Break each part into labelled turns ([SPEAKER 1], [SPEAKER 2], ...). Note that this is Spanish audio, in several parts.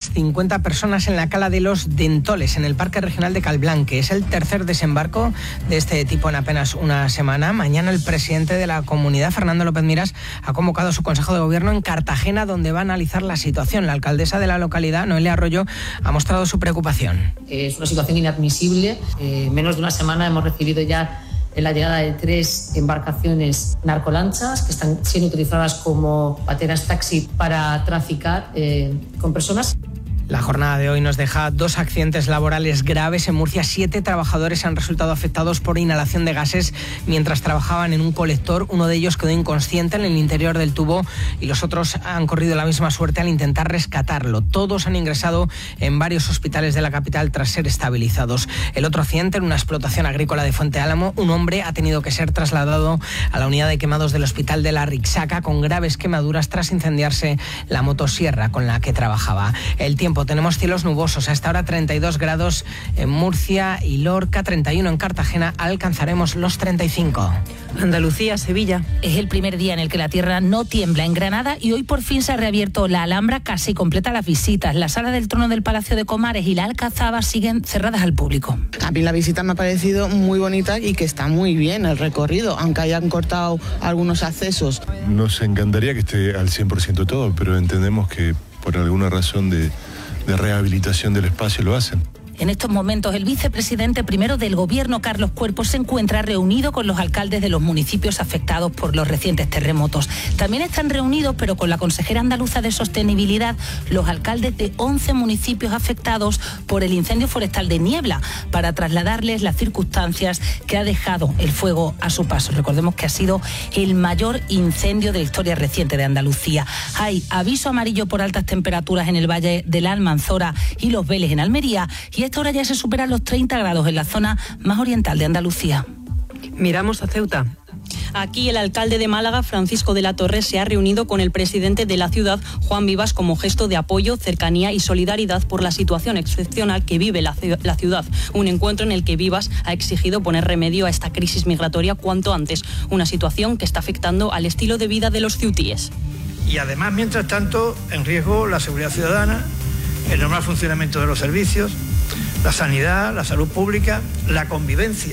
[SPEAKER 1] unas 50 personas en la cala de los Dentoles, en el Parque Regional de Calblanque. Es el tercer desembarco de este tipo en apenas una semana. Mañana el presidente de la comunidad, Fernando López Miras, ha convocado su Consejo de Gobierno en Cartagena, donde va a analizar la situación. La alcaldesa de la localidad, Noelia Arroyo, ha mostrado su preocupación.
[SPEAKER 2] Es una situación inadmisible. En menos de una semana hemos recibido ya la llegada de 3 embarcaciones narcolanchas que están siendo utilizadas como pateras taxi para traficar con personas.
[SPEAKER 1] La jornada de hoy nos deja 2 accidentes laborales graves. En Murcia, 7 trabajadores han resultado afectados por inhalación de gases mientras trabajaban en un colector. Uno de ellos quedó inconsciente en el interior del tubo y los otros han corrido la misma suerte al intentar rescatarlo. Todos han ingresado en varios hospitales de la capital tras ser estabilizados. El otro accidente en una explotación agrícola de Fuente Álamo. Un hombre ha tenido que ser trasladado a la unidad de quemados del hospital de la Rixaca con graves quemaduras tras incendiarse la motosierra con la que trabajaba. El tiempo. Tenemos cielos nubosos, a esta hora 32 grados en Murcia y Lorca, 31 en Cartagena, alcanzaremos los 35.
[SPEAKER 3] Andalucía, Sevilla.
[SPEAKER 4] Es el primer día en el que la tierra no tiembla en Granada y hoy por fin se ha reabierto la Alhambra, casi completa las visitas. La Sala del Trono del Palacio de Comares y la Alcazaba siguen cerradas al público.
[SPEAKER 5] A mí la visita me ha parecido muy bonita y que está muy bien el recorrido, aunque hayan cortado algunos accesos.
[SPEAKER 6] Nos encantaría que esté al 100% todo, pero entendemos que por alguna razón de rehabilitación del espacio lo hacen.
[SPEAKER 4] En estos momentos, el vicepresidente primero del Gobierno, Carlos Cuerpo, se encuentra reunido con los alcaldes de los municipios afectados por los recientes terremotos. También están reunidos, pero con la consejera andaluza de Sostenibilidad, los alcaldes de 11 municipios afectados por el incendio forestal de Niebla, para trasladarles las circunstancias que ha dejado el fuego a su paso. Recordemos que ha sido el mayor incendio de la historia reciente de Andalucía. Hay aviso amarillo por altas temperaturas en el Valle de la Almanzora y Los Vélez en Almería, y esta hora ya se superan los 30 grados en la zona más oriental de Andalucía.
[SPEAKER 3] Miramos a Ceuta.
[SPEAKER 7] Aquí el alcalde de Málaga, Francisco de la Torre, se ha reunido con el presidente de la ciudad, Juan Vivas, como gesto de apoyo, cercanía y solidaridad por la situación excepcional que vive la ciudad. Un encuentro en el que Vivas ha exigido poner remedio a esta crisis migratoria cuanto antes, una situación que está afectando al estilo de vida de los ceutíes.
[SPEAKER 8] Y además, mientras tanto, en riesgo la seguridad ciudadana, el normal funcionamiento de los servicios, la sanidad, la salud pública, la convivencia.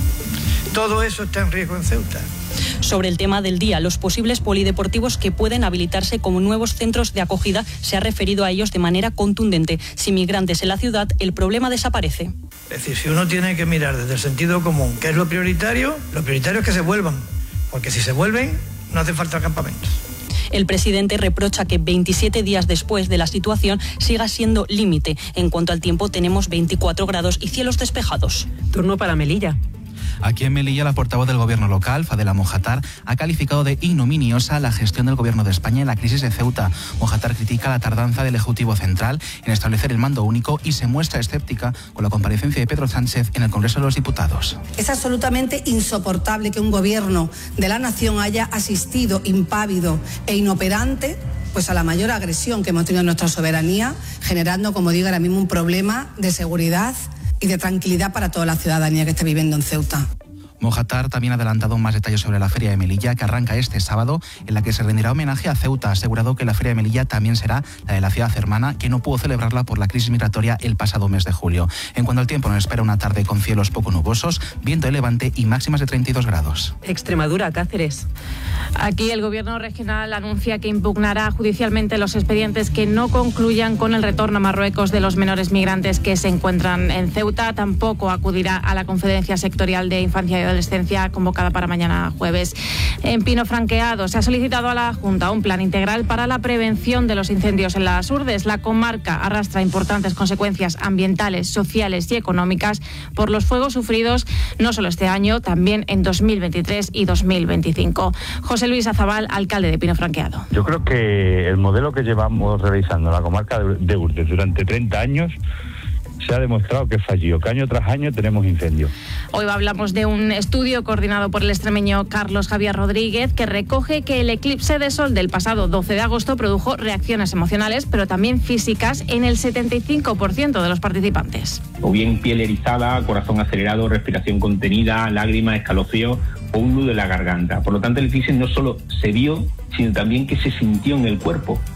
[SPEAKER 8] Todo eso está en riesgo en Ceuta.
[SPEAKER 7] Sobre el tema del día, los posibles polideportivos que pueden habilitarse como nuevos centros de acogida, se ha referido a ellos de manera contundente. Sin migrantes en la ciudad, el problema desaparece.
[SPEAKER 8] Es decir, si uno tiene que mirar desde el sentido común, ¿qué es lo prioritario? Lo prioritario es que se vuelvan, porque si se vuelven, no hace falta campamentos.
[SPEAKER 7] El presidente reprocha que 27 días después de la situación siga siendo límite. En cuanto al tiempo, tenemos 24 grados y cielos despejados.
[SPEAKER 3] Turno para Melilla.
[SPEAKER 9] Aquí en Melilla, la portavoz del gobierno local, Fadela Mojatar, ha calificado de ignominiosa la gestión del gobierno de España en la crisis de Ceuta. Mojatar critica la tardanza del Ejecutivo Central en establecer el mando único y se muestra escéptica con la comparecencia de Pedro Sánchez en el Congreso de los Diputados.
[SPEAKER 10] Es absolutamente insoportable que un gobierno de la nación haya asistido impávido e inoperante pues a la mayor agresión que hemos tenido en nuestra soberanía, generando, como digo, ahora mismo un problema de seguridad y de tranquilidad para toda la ciudadanía que está viviendo en Ceuta.
[SPEAKER 9] Mojatar también ha adelantado más detalles sobre la Feria de Melilla, que arranca este sábado, en la que se rendirá homenaje a Ceuta. Ha asegurado que la Feria de Melilla también será la de la ciudad hermana, que no pudo celebrarla por la crisis migratoria el pasado mes de julio. En cuanto al tiempo, nos espera una tarde con cielos poco nubosos, viento de levante y máximas de 32 grados.
[SPEAKER 3] Extremadura, Cáceres.
[SPEAKER 11] Aquí el gobierno regional anuncia que impugnará judicialmente los expedientes que no concluyan con el retorno a Marruecos de los menores migrantes que se encuentran en Ceuta. Tampoco acudirá a la conferencia sectorial de infancia y adolescencia convocada para mañana jueves. En Pino Franqueado se ha solicitado a la Junta un plan integral para la prevención de los incendios en las Urdes. La comarca arrastra importantes consecuencias ambientales, sociales y económicas por los fuegos sufridos no solo este año, también en 2023 y 2025. José Luis Azabal, alcalde de Pino Franqueado.
[SPEAKER 12] Yo creo que el modelo que llevamos realizando en la comarca de Urdes durante 30 años se ha demostrado que falló, que año tras año tenemos incendios.
[SPEAKER 11] Hoy hablamos de un estudio coordinado por el extremeño Carlos Javier Rodríguez que recoge que el eclipse de sol del pasado 12 de agosto produjo reacciones emocionales, pero también físicas en el 75% de los participantes.
[SPEAKER 13] O bien piel erizada, corazón acelerado, respiración contenida, lágrimas, escalofrío o un nudo en la garganta. Por lo tanto, el eclipse no solo se vio, sino también que se sintió en el cuerpo.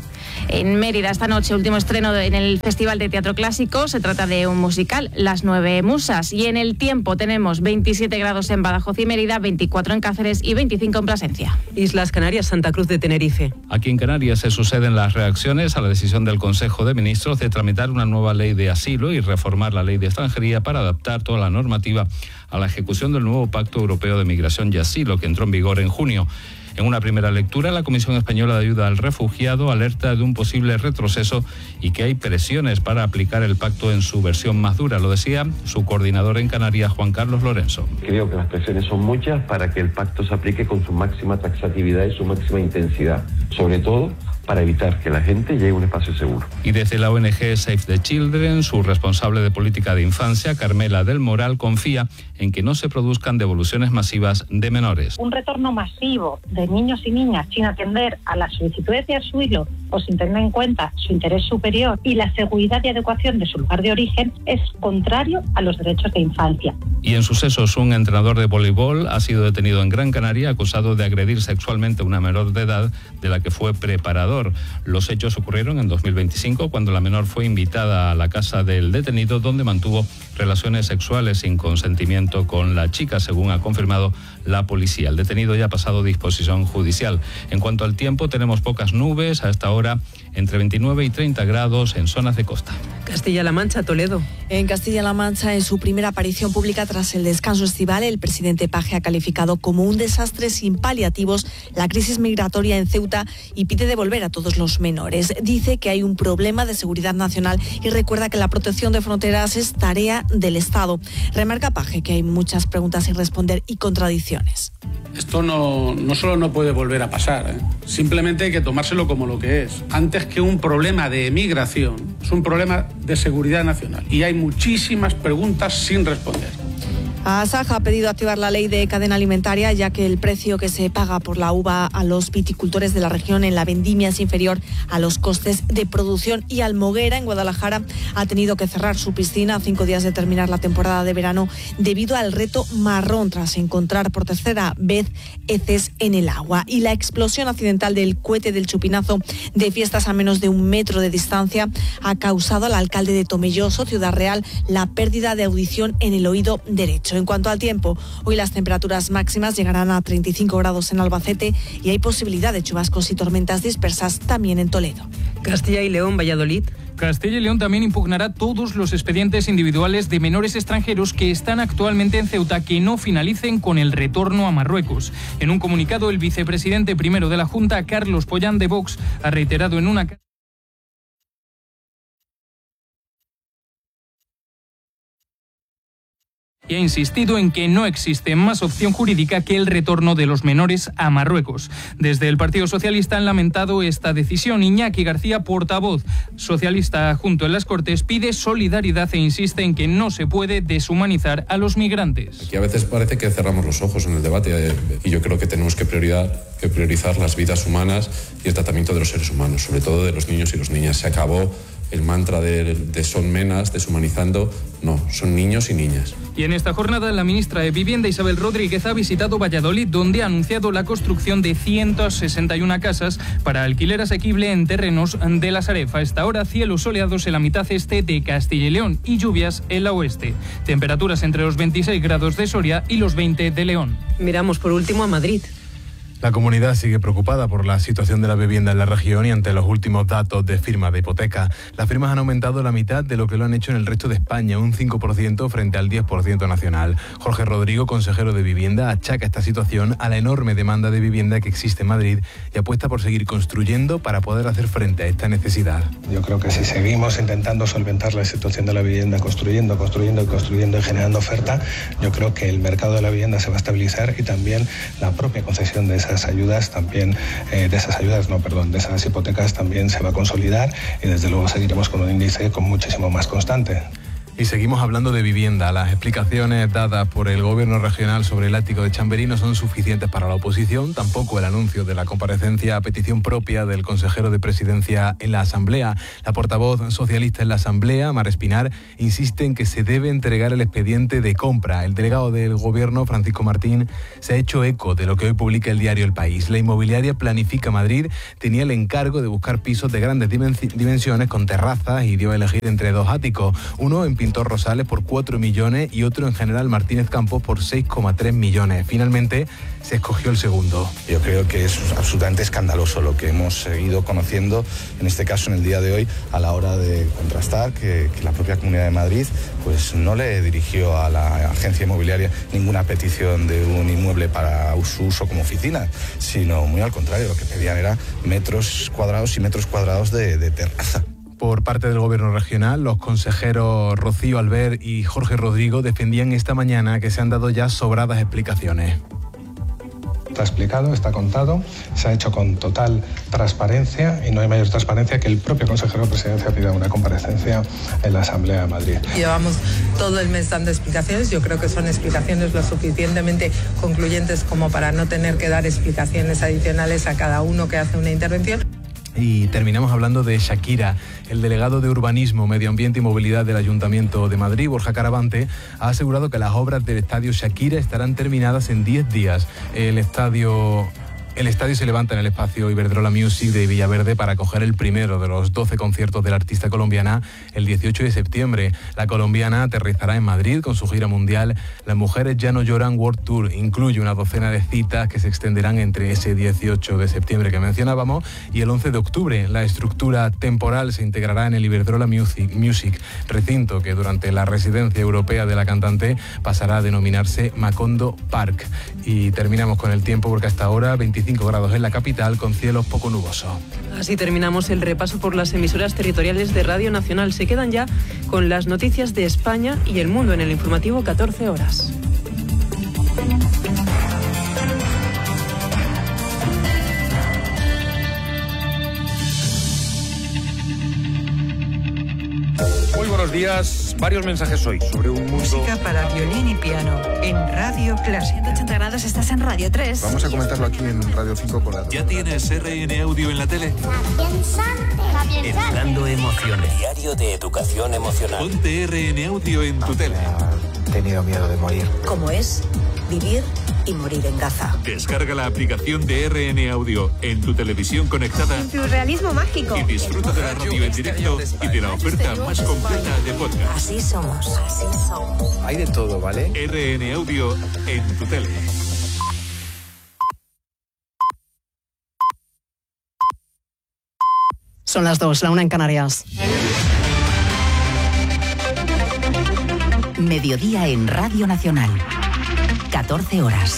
[SPEAKER 11] En Mérida esta noche, último estreno en el Festival de Teatro Clásico. Se trata de un musical, Las 9 Musas. Y en el tiempo tenemos 27 grados en Badajoz y Mérida, 24 en Cáceres y 25 en Plasencia.
[SPEAKER 3] Islas Canarias, Santa Cruz de Tenerife.
[SPEAKER 14] Aquí en Canarias se suceden las reacciones a la decisión del Consejo de Ministros de tramitar una nueva ley de asilo y reformar la ley de extranjería para adaptar toda la normativa a la ejecución del nuevo Pacto Europeo de Migración y Asilo, que entró en vigor en junio. En una primera lectura, la Comisión Española de Ayuda al Refugiado alerta de un posible retroceso y que hay presiones para aplicar el pacto en su versión más dura. Lo decía su coordinador en Canarias, Juan Carlos Lorenzo.
[SPEAKER 15] Creo que las presiones son muchas para que el pacto se aplique con su máxima taxatividad y su máxima intensidad, sobre todo para evitar que la gente llegue a un espacio seguro.
[SPEAKER 14] Y desde la ONG Save the Children, su responsable de política de infancia, Carmela del Moral, confía en que no se produzcan devoluciones masivas de menores.
[SPEAKER 16] Un retorno masivo de niños y niñas sin atender a las solicitudes de asilo o sin tener en cuenta su interés superior y la seguridad y adecuación de su lugar de origen es contrario a los derechos de infancia.
[SPEAKER 14] Y en sucesos, un entrenador de voleibol ha sido detenido en Gran Canaria acusado de agredir sexualmente a una menor de edad de la que fue preparador. Los hechos ocurrieron en 2025 cuando la menor fue invitada a la casa del detenido, donde mantuvo relaciones sexuales sin consentimiento con la chica, según ha confirmado la policía. El detenido ya ha pasado disposición judicial. En cuanto al tiempo, tenemos pocas nubes, a esta hora entre 29 y 30 grados en zonas de costa.
[SPEAKER 3] Castilla-La Mancha, Toledo.
[SPEAKER 17] En Castilla-La Mancha, en su primera aparición pública tras el descanso estival, el presidente Paje ha calificado como un desastre sin paliativos la crisis migratoria en Ceuta y pide devolver a todos los menores. Dice que hay un problema de seguridad nacional y recuerda que la protección de fronteras es tarea del Estado. Remarca Paje que hay muchas preguntas sin responder y contradicciones.
[SPEAKER 18] Esto no solo no puede volver a pasar, simplemente hay que tomárselo como lo que es. Antes que un problema de emigración, es un problema de seguridad nacional y hay muchísimas preguntas sin responder.
[SPEAKER 17] Asaja ha pedido activar la ley de cadena alimentaria, ya que el precio que se paga por la uva a los viticultores de la región en la vendimia es inferior a los costes de producción. Y Almoguera, en Guadalajara, ha tenido que cerrar su piscina a 5 días de terminar la temporada de verano debido al reto marrón tras encontrar por tercera vez heces en el agua. Y la explosión accidental del cohete del chupinazo de fiestas a menos de 1 metro de distancia ha causado al alcalde de Tomelloso, Ciudad Real, la pérdida de audición en el oído derecho. En cuanto al tiempo, hoy las temperaturas máximas llegarán a 35 grados en Albacete y hay posibilidad de chubascos y tormentas dispersas también en Toledo.
[SPEAKER 3] Castilla y León, Valladolid.
[SPEAKER 19] Castilla y León también impugnará todos los expedientes individuales de menores extranjeros que están actualmente en Ceuta que no finalicen con el retorno a Marruecos. En un comunicado, el vicepresidente primero de la Junta, Carlos Pollán de Vox, ha reiterado en una y ha insistido en que no existe más opción jurídica que el retorno de los menores a Marruecos. Desde el Partido Socialista han lamentado esta decisión. Iñaki García, portavoz socialista adjunto en las Cortes, pide solidaridad e insiste en que no se puede deshumanizar a los migrantes.
[SPEAKER 20] Aquí a veces parece que cerramos los ojos en el debate y yo creo que tenemos que priorizar las vidas humanas y el tratamiento de los seres humanos, sobre todo de los niños y las niñas. Se acabó el mantra de son menas, deshumanizando. No, son niños y niñas.
[SPEAKER 19] Y en esta jornada la ministra de Vivienda, Isabel Rodríguez, ha visitado Valladolid, donde ha anunciado la construcción de 161 casas para alquiler asequible en terrenos de la Sareb. A esta hora, cielos soleados en la mitad este de Castilla y León y lluvias en la oeste. Temperaturas entre los 26 grados de Soria y los 20 de León.
[SPEAKER 3] Miramos por último a Madrid.
[SPEAKER 21] La comunidad sigue preocupada por la situación de la vivienda en la región y ante los últimos datos de firmas de hipoteca. Las firmas han aumentado la mitad de lo que lo han hecho en el resto de España, un 5% frente al 10% nacional. Jorge Rodrigo, consejero de Vivienda, achaca esta situación a la enorme demanda de vivienda que existe en Madrid y apuesta por seguir construyendo para poder hacer frente a esta necesidad.
[SPEAKER 22] Yo creo que si seguimos intentando solventar la situación de la vivienda, construyendo y generando oferta, yo creo que el mercado de la vivienda se va a estabilizar y también la propia concesión de esas hipotecas también se va a consolidar y desde luego seguiremos con un índice muchísimo más constante.
[SPEAKER 21] Y seguimos hablando de vivienda. Las explicaciones dadas por el gobierno regional sobre el ático de Chamberí no son suficientes para la oposición, tampoco el anuncio de la comparecencia a petición propia del consejero de Presidencia en la Asamblea. La portavoz socialista en la Asamblea, Mar Espinar, insiste en que se debe entregar el expediente de compra. El delegado del gobierno, Francisco Martín, se ha hecho eco de lo que hoy publica el diario El País. La inmobiliaria Planifica Madrid tenía el encargo de buscar pisos de grandes dimensiones con terrazas y dio a elegir entre dos áticos, uno en Pintor Rosales por 4 millones y otro en General Martínez Campos por 6,3 millones. Finalmente se escogió el segundo.
[SPEAKER 1] Yo creo que es absolutamente escandaloso lo que hemos ido conociendo, en este caso en el día de hoy, a la hora de contrastar que la propia Comunidad de Madrid pues no le dirigió a la agencia inmobiliaria ninguna petición de un inmueble para su uso como oficina, sino muy al contrario, lo que pedían era metros cuadrados y metros cuadrados de terraza.
[SPEAKER 21] Por parte del gobierno regional, los consejeros Rocío Albert y Jorge Rodrigo defendían esta mañana que se han dado ya sobradas explicaciones.
[SPEAKER 22] Está explicado, está contado, se ha hecho con total transparencia y no hay mayor transparencia que el propio consejero de Presidencia pida una comparecencia en la Asamblea de Madrid.
[SPEAKER 2] Llevamos todo el mes dando explicaciones, yo creo que son explicaciones lo suficientemente concluyentes como para no tener que dar explicaciones adicionales a cada uno que hace una intervención.
[SPEAKER 21] Y terminamos hablando de Shakira. El delegado de Urbanismo, Medio Ambiente y Movilidad del Ayuntamiento de Madrid, Borja Caravante, ha asegurado que las obras del estadio Shakira estarán terminadas en 10 días. El estadio se levanta en el espacio Iberdrola Music de Villaverde para acoger el primero de los 12 conciertos de la artista colombiana el 18 de septiembre. La colombiana aterrizará en Madrid con su gira mundial Las Mujeres Ya No Lloran World Tour. Incluye una docena de citas que se extenderán entre ese 18 de septiembre que mencionábamos y el 11 de octubre. La estructura temporal se integrará en el Iberdrola Music, recinto que durante la residencia europea de la cantante pasará a denominarse Macondo Park. Y terminamos con el tiempo porque hasta ahora 25 grados en la capital con cielos poco nubosos.
[SPEAKER 3] Así terminamos el repaso por las emisoras territoriales de Radio Nacional. Se quedan ya con las noticias de España y el mundo en el informativo 14 horas.
[SPEAKER 23] Muy buenos días. Varios mensajes hoy sobre un mundo...
[SPEAKER 24] Música para violín y piano en Radio Clásica.
[SPEAKER 25] 180 grados, estás en Radio 3.
[SPEAKER 23] Vamos a comentarlo aquí en Radio 5 con la...
[SPEAKER 26] ¿Ya tienes RN Audio en la tele?
[SPEAKER 27] Educando emociones. Diario de educación emocional.
[SPEAKER 26] Ponte RN Audio en tu tele.
[SPEAKER 28] He tenido miedo de morir.
[SPEAKER 25] ¿Cómo es vivir y morir en Gaza?
[SPEAKER 26] Descarga la aplicación de RN Audio en tu televisión conectada.
[SPEAKER 25] En tu realismo mágico.
[SPEAKER 26] Y disfruta de la radio en directo y de la oferta más completa de podcast.
[SPEAKER 25] Así somos. Así somos.
[SPEAKER 28] Hay de todo, ¿vale?
[SPEAKER 26] RN Audio en tu tele.
[SPEAKER 29] Son las 2, la 1 en Canarias.
[SPEAKER 25] Mediodía en Radio Nacional. 14 horas.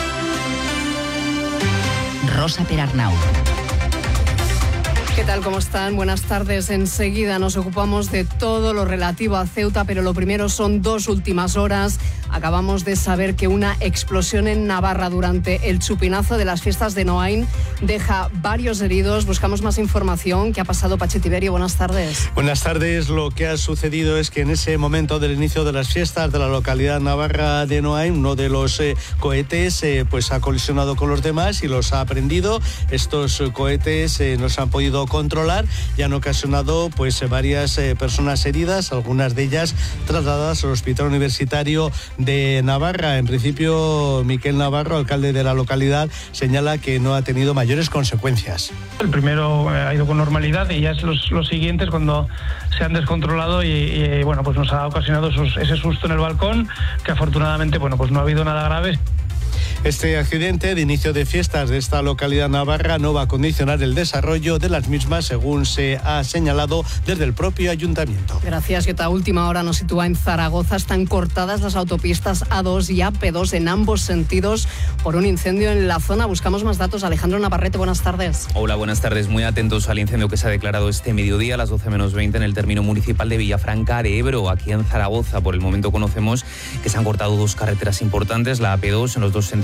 [SPEAKER 25] Rosa Perarnau.
[SPEAKER 29] ¿Qué tal? ¿Cómo están? Buenas tardes. Enseguida nos ocupamos de todo lo relativo a Ceuta, pero lo primero son 2 últimas horas. Acabamos de saber que una explosión en Navarra durante el chupinazo de las fiestas de Noain deja varios heridos. Buscamos más información. ¿Qué ha pasado, Pachi Tiberio? Buenas tardes.
[SPEAKER 30] Buenas tardes. Lo que ha sucedido es que en ese momento del inicio de las fiestas de la localidad navarra de Noain, uno de los cohetes pues ha colisionado con los demás y los ha prendido. Estos cohetes no se han podido controlar y han ocasionado pues varias personas heridas, algunas de ellas trasladadas al Hospital Universitario de Navarra. En principio, Miquel Navarro, alcalde de la localidad, señala que no ha tenido mayores consecuencias.
[SPEAKER 31] El primero ha ido con normalidad y ya es los siguientes cuando se han descontrolado y bueno, pues nos ha ocasionado ese susto en el balcón, que afortunadamente bueno, pues no ha habido nada grave.
[SPEAKER 30] Este accidente de inicio de fiestas de esta localidad navarra no va a condicionar el desarrollo de las mismas, según se ha señalado desde el propio ayuntamiento.
[SPEAKER 29] Gracias. Y esta última hora nos sitúa en Zaragoza. Están cortadas las autopistas A2 y AP2 en ambos sentidos por un incendio en la zona. Buscamos más datos. Alejandro Navarrete, buenas tardes.
[SPEAKER 32] Hola, buenas tardes. Muy atentos al incendio que se ha declarado este mediodía a las 12:20 en el término municipal de Villafranca de Ebro, aquí en Zaragoza. Por el momento conocemos que se han cortado 2 carreteras importantes, la AP2 en los 2 sentidos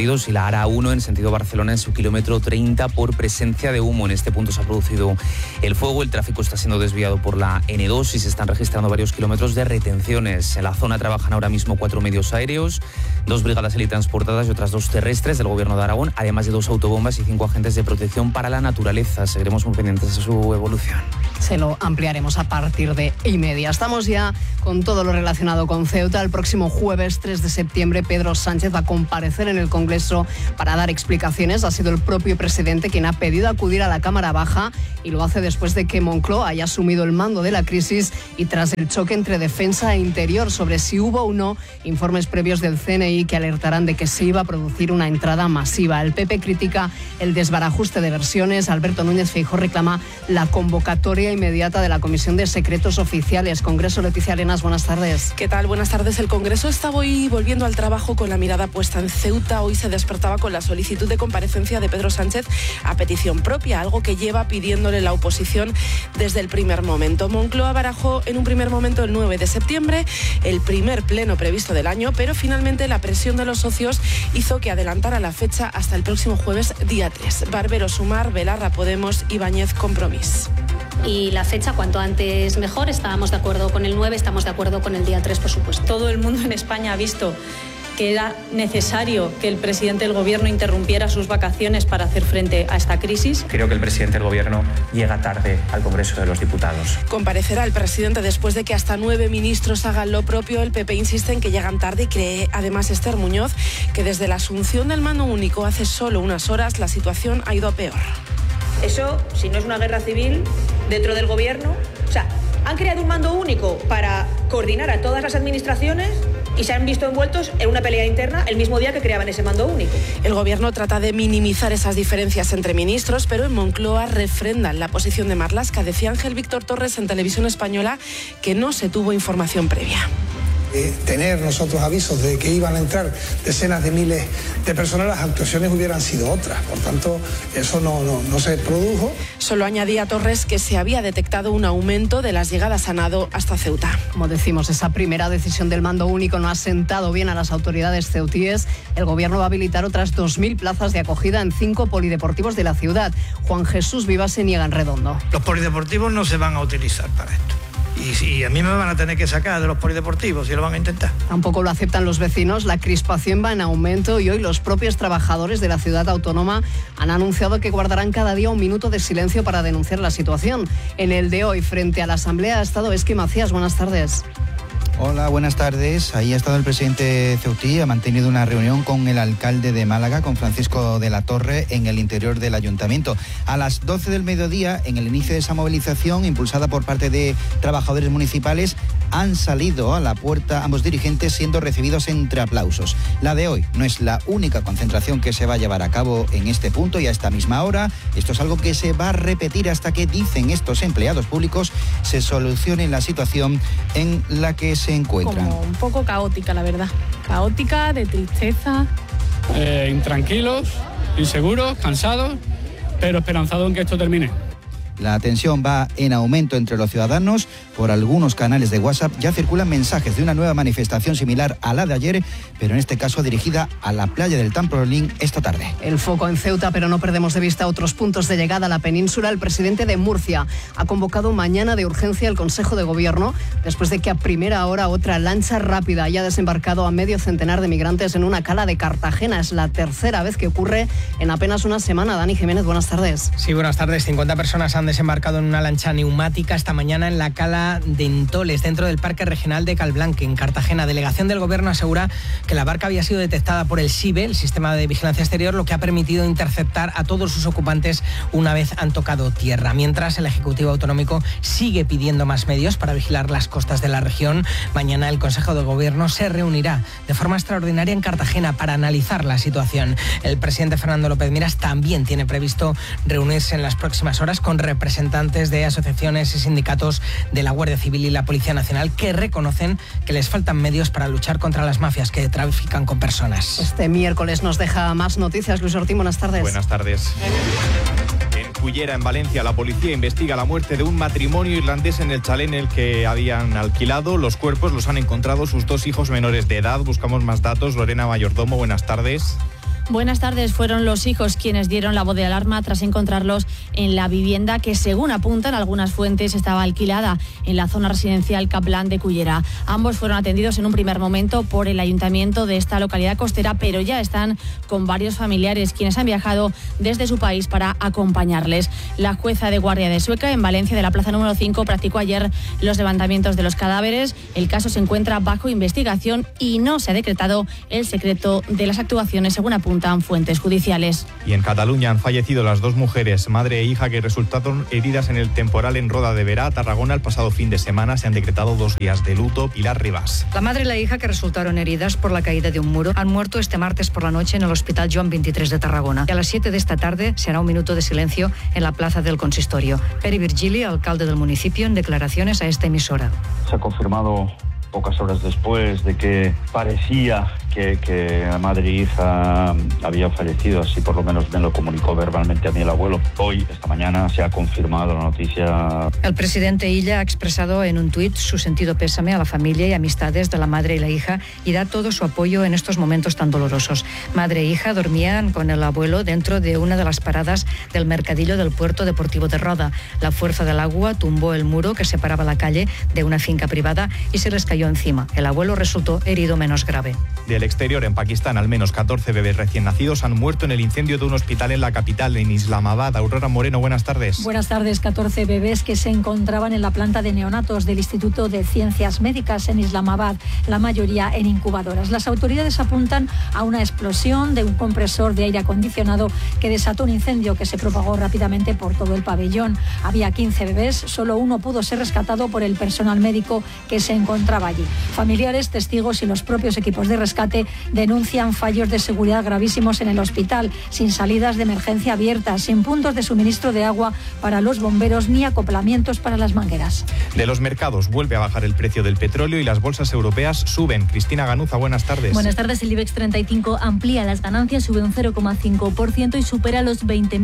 [SPEAKER 32] detenidos y la ARA1 en sentido Barcelona en su kilómetro 30 por presencia de humo. En este punto se ha producido el fuego, el tráfico está siendo desviado por la N2 y se están registrando varios kilómetros de retenciones. En la zona trabajan ahora mismo 4 medios aéreos, 2 brigadas helitransportadas y otras 2 terrestres del Gobierno de Aragón, además de 2 autobombas y 5 agentes de protección para la naturaleza. Seguiremos muy pendientes de su evolución.
[SPEAKER 29] Se lo ampliaremos a partir de 1:30. Estamos ya con todo lo relacionado con Ceuta. El próximo jueves 3 de septiembre Pedro Sánchez va a comparecer en el Congreso para dar explicaciones. Ha sido el propio presidente quien ha pedido acudir a la Cámara Baja y lo hace después de que Moncloa haya asumido el mando de la crisis y tras el choque entre defensa e interior sobre si hubo o no informes previos del CNI que alertarán de que se iba a producir una entrada masiva. El PP critica el desbarajuste de versiones. Alberto Núñez Feijóo reclama la convocatoria inmediata de la Comisión de Secretos Oficiales. Congreso, Leticia Arenas, buenas tardes.
[SPEAKER 4] ¿Qué tal? Buenas tardes. El Congreso está hoy volviendo al trabajo con la mirada puesta en Ceuta. Hoy se despertaba con la solicitud de comparecencia de Pedro Sánchez a petición propia, algo que lleva pidiéndole la oposición desde el primer momento. Moncloa barajó en un primer momento el 9 de septiembre, el primer pleno previsto del año, pero finalmente la presión de los socios hizo que adelantara la fecha hasta el próximo jueves, día 3. Barbero Sumar, Belarra Podemos, Ibáñez Compromís.
[SPEAKER 5] Y la fecha cuanto antes mejor. Estábamos de acuerdo con el 9, estamos de acuerdo con el día 3, por supuesto.
[SPEAKER 6] Todo el mundo en España ha visto que era necesario que el presidente del Gobierno interrumpiera sus vacaciones para hacer frente a esta crisis.
[SPEAKER 7] Creo que el presidente del Gobierno llega tarde al Congreso de los Diputados.
[SPEAKER 4] Comparecerá el presidente después de que hasta 9 ministros hagan lo propio. El PP insiste en que llegan tarde y cree además Esther Muñoz que desde la asunción del mando único hace solo unas horas la situación ha ido a peor.
[SPEAKER 6] Eso, si no es una guerra civil dentro del Gobierno, o sea, han creado un mando único para coordinar a todas las administraciones y se han visto envueltos en una pelea interna el mismo día que creaban ese mando único.
[SPEAKER 4] El Gobierno trata de minimizar esas diferencias entre ministros, pero en Moncloa refrendan la posición de Marlaska. Decía Ángel Víctor Torres en Televisión Española que no se tuvo información previa.
[SPEAKER 8] Tener nosotros avisos de que iban a entrar decenas de miles de personas, las actuaciones hubieran sido otras. Por tanto, eso no se produjo.
[SPEAKER 4] Solo añadía Torres que se había detectado un aumento de las llegadas a nado hasta Ceuta.
[SPEAKER 29] Como decimos, esa primera decisión del mando único no ha sentado bien a las autoridades ceutíes. El Gobierno va a habilitar otras 2.000 plazas de acogida en 5 polideportivos de la ciudad. Juan Jesús Vivas se niega en Redondo.
[SPEAKER 9] Los polideportivos no se van a utilizar para esto. Y a mí me van a tener que sacar de los polideportivos si lo van a intentar.
[SPEAKER 29] Tampoco lo aceptan los vecinos. La crispación va en aumento y hoy los propios trabajadores de la ciudad autónoma han anunciado que guardarán cada día 1 minuto de silencio para denunciar la situación. En el de hoy, frente a la Asamblea, ha estado Esqui Macías. Buenas tardes.
[SPEAKER 10] Hola, buenas tardes. Ahí ha estado el presidente ceutí, ha mantenido una reunión con el alcalde de Málaga, con Francisco de la Torre, en el interior del ayuntamiento. A las 12 del mediodía, en el inicio de esa movilización, impulsada por parte de trabajadores municipales, han salido a la puerta ambos dirigentes siendo recibidos entre aplausos. La de hoy no es la única concentración que se va a llevar a cabo en este punto y a esta misma hora. Esto es algo que se va a repetir hasta que, dicen estos empleados públicos, se solucione la situación en la que se encuentran.
[SPEAKER 11] Como un poco caótica, la verdad. Caótica, de tristeza.
[SPEAKER 12] Intranquilos, inseguros, cansados, pero esperanzados en que esto termine.
[SPEAKER 10] La tensión va en aumento entre los ciudadanos. Por algunos canales de WhatsApp ya circulan mensajes de una nueva manifestación similar a la de ayer, pero en este caso dirigida a la playa del Trampolín esta tarde.
[SPEAKER 29] El foco en Ceuta, pero no perdemos de vista otros puntos de llegada a la península. El presidente de Murcia ha convocado mañana de urgencia el Consejo de Gobierno después de que a primera hora otra lancha rápida haya desembarcado a medio centenar de migrantes en una cala de Cartagena. Es la tercera vez que ocurre en apenas una semana. Dani Jiménez, buenas tardes.
[SPEAKER 13] Sí, buenas tardes. 50 personas han desembarcado en una lancha neumática esta mañana en la cala de Entoles, dentro del Parque Regional de Calblanque, en Cartagena. Delegación del Gobierno asegura que la barca había sido detectada por el SIBE, el Sistema de Vigilancia Exterior, lo que ha permitido interceptar a todos sus ocupantes una vez han tocado tierra. Mientras, el Ejecutivo Autonómico sigue pidiendo más medios para vigilar las costas de la región. Mañana el Consejo de Gobierno se reunirá de forma extraordinaria en Cartagena para analizar la situación. El presidente Fernando López Miras también tiene previsto reunirse en las próximas horas con representantes de asociaciones y sindicatos de la Guardia Civil y la Policía Nacional, que reconocen que les faltan medios para luchar contra las mafias que trafican con personas.
[SPEAKER 29] Este miércoles nos deja más noticias. Luis Ortín, buenas tardes.
[SPEAKER 15] Buenas tardes. En Cullera, en Valencia, la policía investiga la muerte de un matrimonio irlandés en el chalet en el que habían alquilado. Los cuerpos los han encontrado sus 2 hijos menores de edad. Buscamos más datos. Lorena Mayordomo, buenas tardes.
[SPEAKER 1] Buenas tardes. Fueron los hijos quienes dieron la voz de alarma tras encontrarlos en la vivienda que, según apuntan algunas fuentes, estaba alquilada en la zona residencial Kaplan de Cullera. Ambos fueron atendidos en un primer momento por el ayuntamiento de esta localidad costera, pero ya están con varios familiares quienes han viajado desde su país para acompañarles. La jueza de guardia de Sueca, en Valencia, de la plaza número 5, practicó ayer los levantamientos de los cadáveres. El caso se encuentra bajo investigación y no se ha decretado el secreto de las actuaciones, según apuntan fuentes judiciales.
[SPEAKER 15] Y en Cataluña han fallecido las dos mujeres, madre e hija, que resultaron heridas en el temporal en Roda de Berà, Tarragona. El pasado fin de semana se han decretado 2 días de luto. Pilar Rivas.
[SPEAKER 2] La madre y la hija, que resultaron heridas por la caída de un muro, han muerto este martes por la noche en el Hospital Joan 23 de Tarragona. Y a las 7 de esta tarde se hará un minuto de silencio en la plaza del Consistorio. Pere Virgili, alcalde del municipio, en declaraciones a esta emisora.
[SPEAKER 3] Se ha confirmado pocas horas después de que parecía que la madre e hija habían fallecido, así por lo menos me lo comunicó verbalmente a mí el abuelo. Hoy, esta mañana, se ha confirmado la noticia.
[SPEAKER 2] El presidente Illa ha expresado en un tuit su sentido pésame a la familia y amistades de la madre y la hija y da todo su apoyo en estos momentos tan dolorosos. Madre e hija dormían con el abuelo dentro de una de las paradas del mercadillo del puerto deportivo de Roda. La fuerza del agua tumbó el muro que separaba la calle de una finca privada y se les cayó encima. El abuelo resultó herido menos grave.
[SPEAKER 15] Del exterior, en Pakistán, al menos 14 bebés recién nacidos han muerto en el incendio de un hospital en la capital, en Islamabad. Aurora Moreno, buenas tardes.
[SPEAKER 14] Buenas tardes. 14 bebés que se encontraban en la planta de neonatos del Instituto de Ciencias Médicas en Islamabad, la mayoría en incubadoras. Las autoridades apuntan a una explosión de un compresor de aire acondicionado que desató un incendio que se propagó rápidamente por todo el pabellón. Había 15 bebés, solo uno pudo ser rescatado por el personal médico que se encontraba allí. Familiares, testigos y los propios equipos de rescate denuncian fallos de seguridad gravísimos en el hospital, sin salidas de emergencia abiertas, sin puntos de suministro de agua para los bomberos ni acoplamientos para las mangueras.
[SPEAKER 15] De los mercados, vuelve a bajar el precio del petróleo y las bolsas europeas suben. Cristina Ganuza, buenas tardes.
[SPEAKER 16] Buenas tardes. El IBEX 35 amplía las ganancias, sube un 0,5% y supera los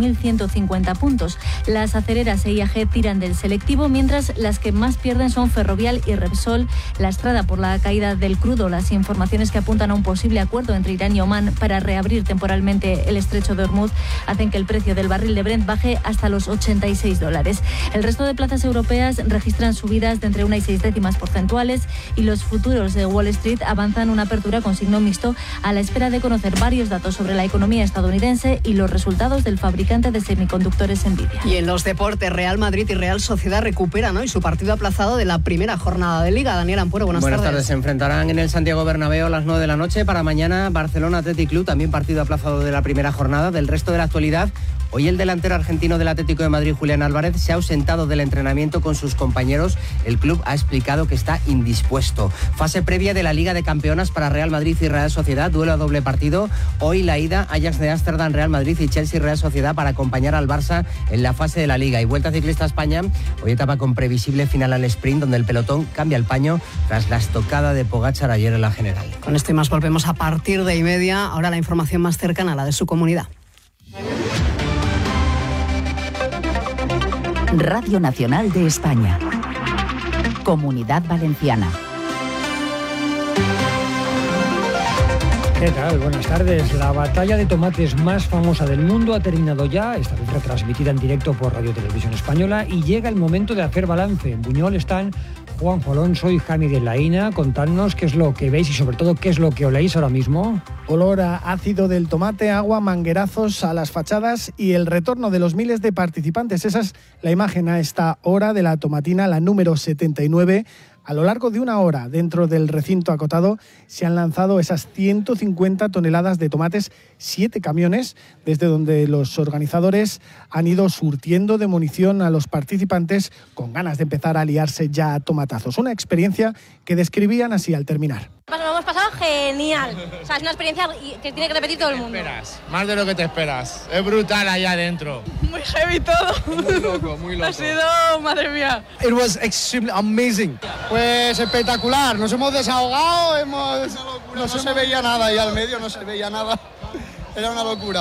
[SPEAKER 16] 20.150 puntos. Las acereras e IAG tiran del selectivo, mientras las que más pierden son Ferrovial y Repsol, lastrada por la caída del crudo. Las informaciones que apuntan a un posible acuerdo entre Irán y Omán para reabrir temporalmente el estrecho de Hormuz hacen que el precio del barril de Brent baje hasta los $86. El resto de plazas europeas registran subidas de entre 1 y 6 décimas porcentuales y los futuros de Wall Street avanzan una apertura con signo mixto a la espera de conocer varios datos sobre la economía estadounidense y los resultados del fabricante de semiconductores Nvidia.
[SPEAKER 29] Y en los deportes, Real Madrid y Real Sociedad recuperan hoy su partido aplazado de la primera jornada de Liga. Daniel Ampuero, buenas tardes.
[SPEAKER 13] Buenas tardes. Se enfrentarán en el Santiago Bernabéu a las 9 de la noche. Para mañana, Barcelona Athletic Club, también partido aplazado de la primera jornada. Del resto de la actualidad, hoy el delantero argentino del Atlético de Madrid, Julián Álvarez, se ha ausentado del entrenamiento con sus compañeros. El club ha explicado que está indispuesto. Fase previa de la Liga de Campeonas para Real Madrid y Real Sociedad, duelo a doble partido. Hoy la ida, Ajax de Ámsterdam, Real Madrid y Chelsea Real Sociedad para acompañar al Barça en la fase de la Liga. Y Vuelta Ciclista a España, hoy etapa con previsible final al sprint, donde el pelotón cambia el paño tras la estocada de Pogačar ayer en la general.
[SPEAKER 29] Con esto y más volvemos a partir de 1:30. Ahora la información más cercana a la de su comunidad.
[SPEAKER 25] Radio Nacional de España. Comunidad Valenciana.
[SPEAKER 17] ¿Qué tal? Buenas tardes. La batalla de tomates más famosa del mundo ha terminado ya, esta vez retransmitida en directo por Radio Televisión Española, y llega el momento de hacer balance. En Buñol están Juanjo Alonso y Jaime de Laína. Contadnos qué es lo que veis y sobre todo qué es lo que oléis ahora mismo.
[SPEAKER 18] Olor a ácido del tomate, agua, manguerazos a las fachadas y el retorno de los miles de participantes. Esa es la imagen a esta hora de la tomatina, la número 79. A lo largo de una hora, dentro del recinto acotado, se han lanzado esas 150 toneladas de tomates, 7 camiones, desde donde los organizadores han ido surtiendo de munición a los participantes con ganas de empezar a liarse ya a tomatazos. Una experiencia que describían así al terminar.
[SPEAKER 19] Nos lo hemos pasado genial. O sea, es una experiencia que tiene que repetir todo el mundo.
[SPEAKER 20] Más de lo que te esperas. Es brutal allá adentro.
[SPEAKER 19] Muy heavy todo.
[SPEAKER 20] Muy loco, muy loco.
[SPEAKER 19] Ha sido, madre mía.
[SPEAKER 20] It was extremely amazing. Pues espectacular. Nos hemos desahogado, no se veía nada y al medio no se veía nada. Era una locura.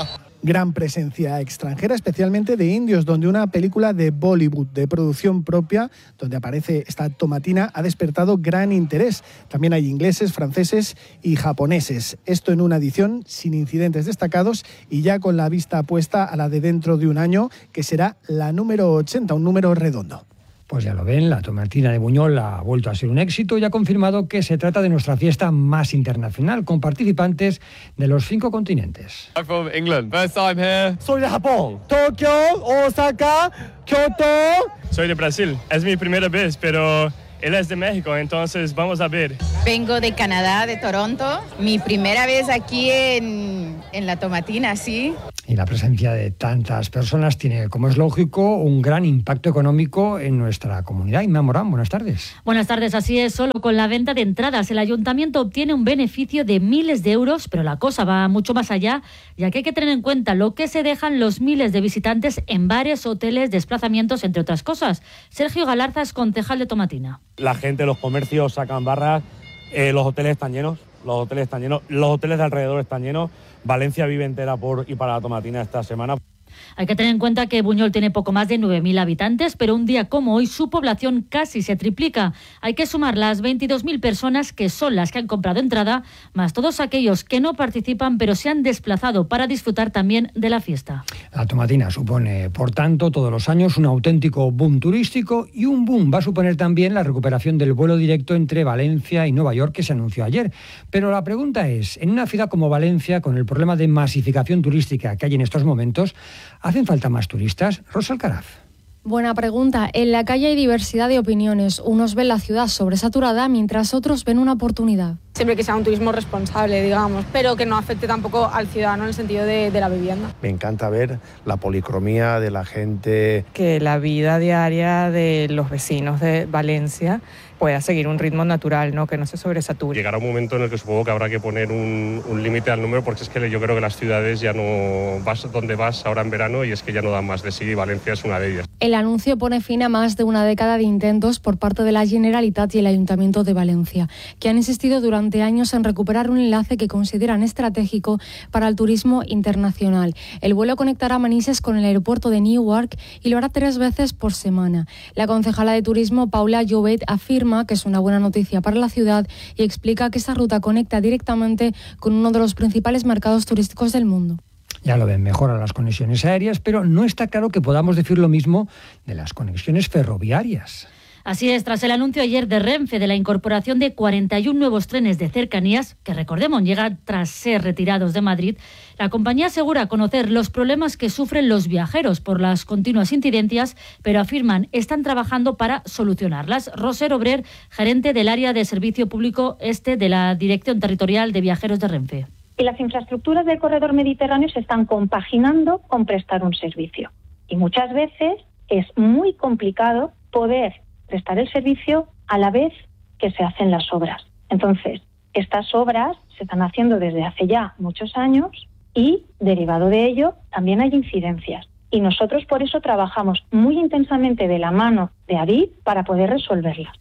[SPEAKER 18] Gran presencia extranjera, especialmente de indios, donde una película de Bollywood de producción propia, donde aparece esta tomatina, ha despertado gran interés. También hay ingleses, franceses y japoneses. Esto en una edición sin incidentes destacados y ya con la vista puesta a la de dentro de un año, que será la número 80, un número redondo.
[SPEAKER 17] Pues ya lo ven, la tomatina de Buñol ha vuelto a ser un éxito y ha confirmado que se trata de nuestra fiesta más internacional, con participantes de los 5 continentes.
[SPEAKER 5] I'm from England. First time here.
[SPEAKER 20] Soy de Japón. Tokio, Osaka, Kyoto.
[SPEAKER 5] Soy de Brasil. Es mi primera vez, pero él es de México, entonces vamos a ver.
[SPEAKER 7] Vengo de Canadá, de Toronto. Mi primera vez aquí en la tomatina, sí.
[SPEAKER 17] Y la presencia de tantas personas tiene, como es lógico, un gran impacto económico en nuestra comunidad. Inma Morán, buenas tardes.
[SPEAKER 21] Buenas tardes, así es. Solo con la venta de entradas el ayuntamiento obtiene un beneficio de miles de euros, pero la cosa va mucho más allá, ya que hay que tener en cuenta lo que se dejan los miles de visitantes en bares, hoteles, desplazamientos, entre otras cosas. Sergio Galarza es concejal de Tomatina.
[SPEAKER 22] La gente, los comercios sacan barras, los hoteles están llenos, los hoteles de alrededor están llenos. Valencia vive entera por y para la tomatina esta semana.
[SPEAKER 21] Hay que tener en cuenta que Buñol tiene poco más de 9.000 habitantes, pero un día como hoy su población casi se triplica. Hay que sumar las 22.000 personas que son las que han comprado entrada, más todos aquellos que no participan pero se han desplazado para disfrutar también de la fiesta.
[SPEAKER 17] La tomatina supone, por tanto, todos los años un auténtico boom turístico, y un boom va a suponer también la recuperación del vuelo directo entre Valencia y Nueva York que se anunció ayer. Pero la pregunta es, en una ciudad como Valencia, con el problema de masificación turística que hay en estos momentos, ¿hacen falta más turistas? Rosa Alcaraz.
[SPEAKER 23] Buena pregunta. En la calle hay diversidad de opiniones. Unos ven la ciudad sobresaturada, mientras otros ven una oportunidad.
[SPEAKER 11] Siempre que sea un turismo responsable, digamos, pero que no afecte tampoco al ciudadano en el sentido de la vivienda.
[SPEAKER 24] Me encanta ver la policromía de la gente.
[SPEAKER 26] Que la vida diaria de los vecinos de Valencia pueda seguir un ritmo natural, ¿no? Que no se sobresature.
[SPEAKER 5] Llegará un momento en el que supongo que habrá que poner un límite al número, porque es que yo creo que las ciudades ya no vas donde vas ahora en verano y es que ya no dan más de sí, y Valencia es una de ellas.
[SPEAKER 23] El anuncio pone fin a más de una década de intentos por parte de la Generalitat y el Ayuntamiento de Valencia, que han insistido durante años en recuperar un enlace que consideran estratégico para el turismo internacional. El vuelo conectará Manises con el aeropuerto de Newark y lo hará 3 veces por semana. La concejala de turismo, Paula Llobet, afirma que es una buena noticia para la ciudad y explica que esa ruta conecta directamente con uno de los principales mercados turísticos del mundo.
[SPEAKER 17] Ya lo ven, mejoran las conexiones aéreas, pero no está claro que podamos decir lo mismo de las conexiones ferroviarias.
[SPEAKER 21] Así es, tras el anuncio ayer de Renfe de la incorporación de 41 nuevos trenes de cercanías, que recordemos llegan tras ser retirados de Madrid, la compañía asegura conocer los problemas que sufren los viajeros por las continuas incidencias, pero afirman están trabajando para solucionarlas. Roser Obrer, gerente del área de servicio público de la Dirección Territorial de Viajeros de Renfe.
[SPEAKER 27] Y las infraestructuras del corredor mediterráneo se están compaginando con prestar un servicio. Y muchas veces es muy complicado poder prestar el servicio a la vez que se hacen las obras. Entonces, estas obras se están haciendo desde hace ya muchos años y, derivado de ello, también hay incidencias. Y nosotros por eso trabajamos muy intensamente de la mano de Adif para poder resolverlas.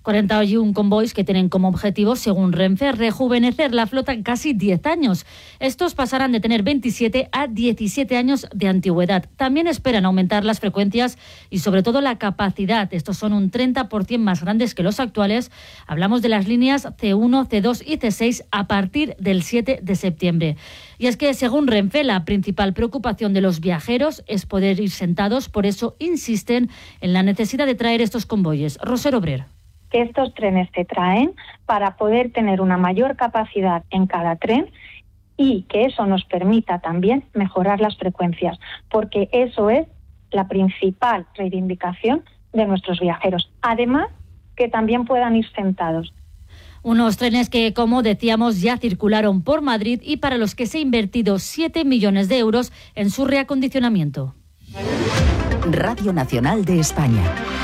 [SPEAKER 21] 41 convoys que tienen como objetivo, según Renfe, rejuvenecer la flota en casi 10 años. Estos pasarán de tener 27 a 17 años de antigüedad. También esperan aumentar las frecuencias y sobre todo la capacidad. Estos son un 30% más grandes que los actuales. Hablamos de las líneas C1, C2 y C6 a partir del 7 de septiembre. Y es que, según Renfe, la principal preocupación de los viajeros es poder ir sentados. Por eso insisten en la necesidad de traer estos convoyes. Roser Obrer.
[SPEAKER 27] Que estos trenes se traen para poder tener una mayor capacidad en cada tren y que eso nos permita también mejorar las frecuencias, porque eso es la principal reivindicación de nuestros viajeros. Además, que también puedan ir sentados.
[SPEAKER 21] Unos trenes que, como decíamos, ya circularon por Madrid y para los que se ha invertido 7 millones de euros en su reacondicionamiento.
[SPEAKER 25] Radio Nacional de España.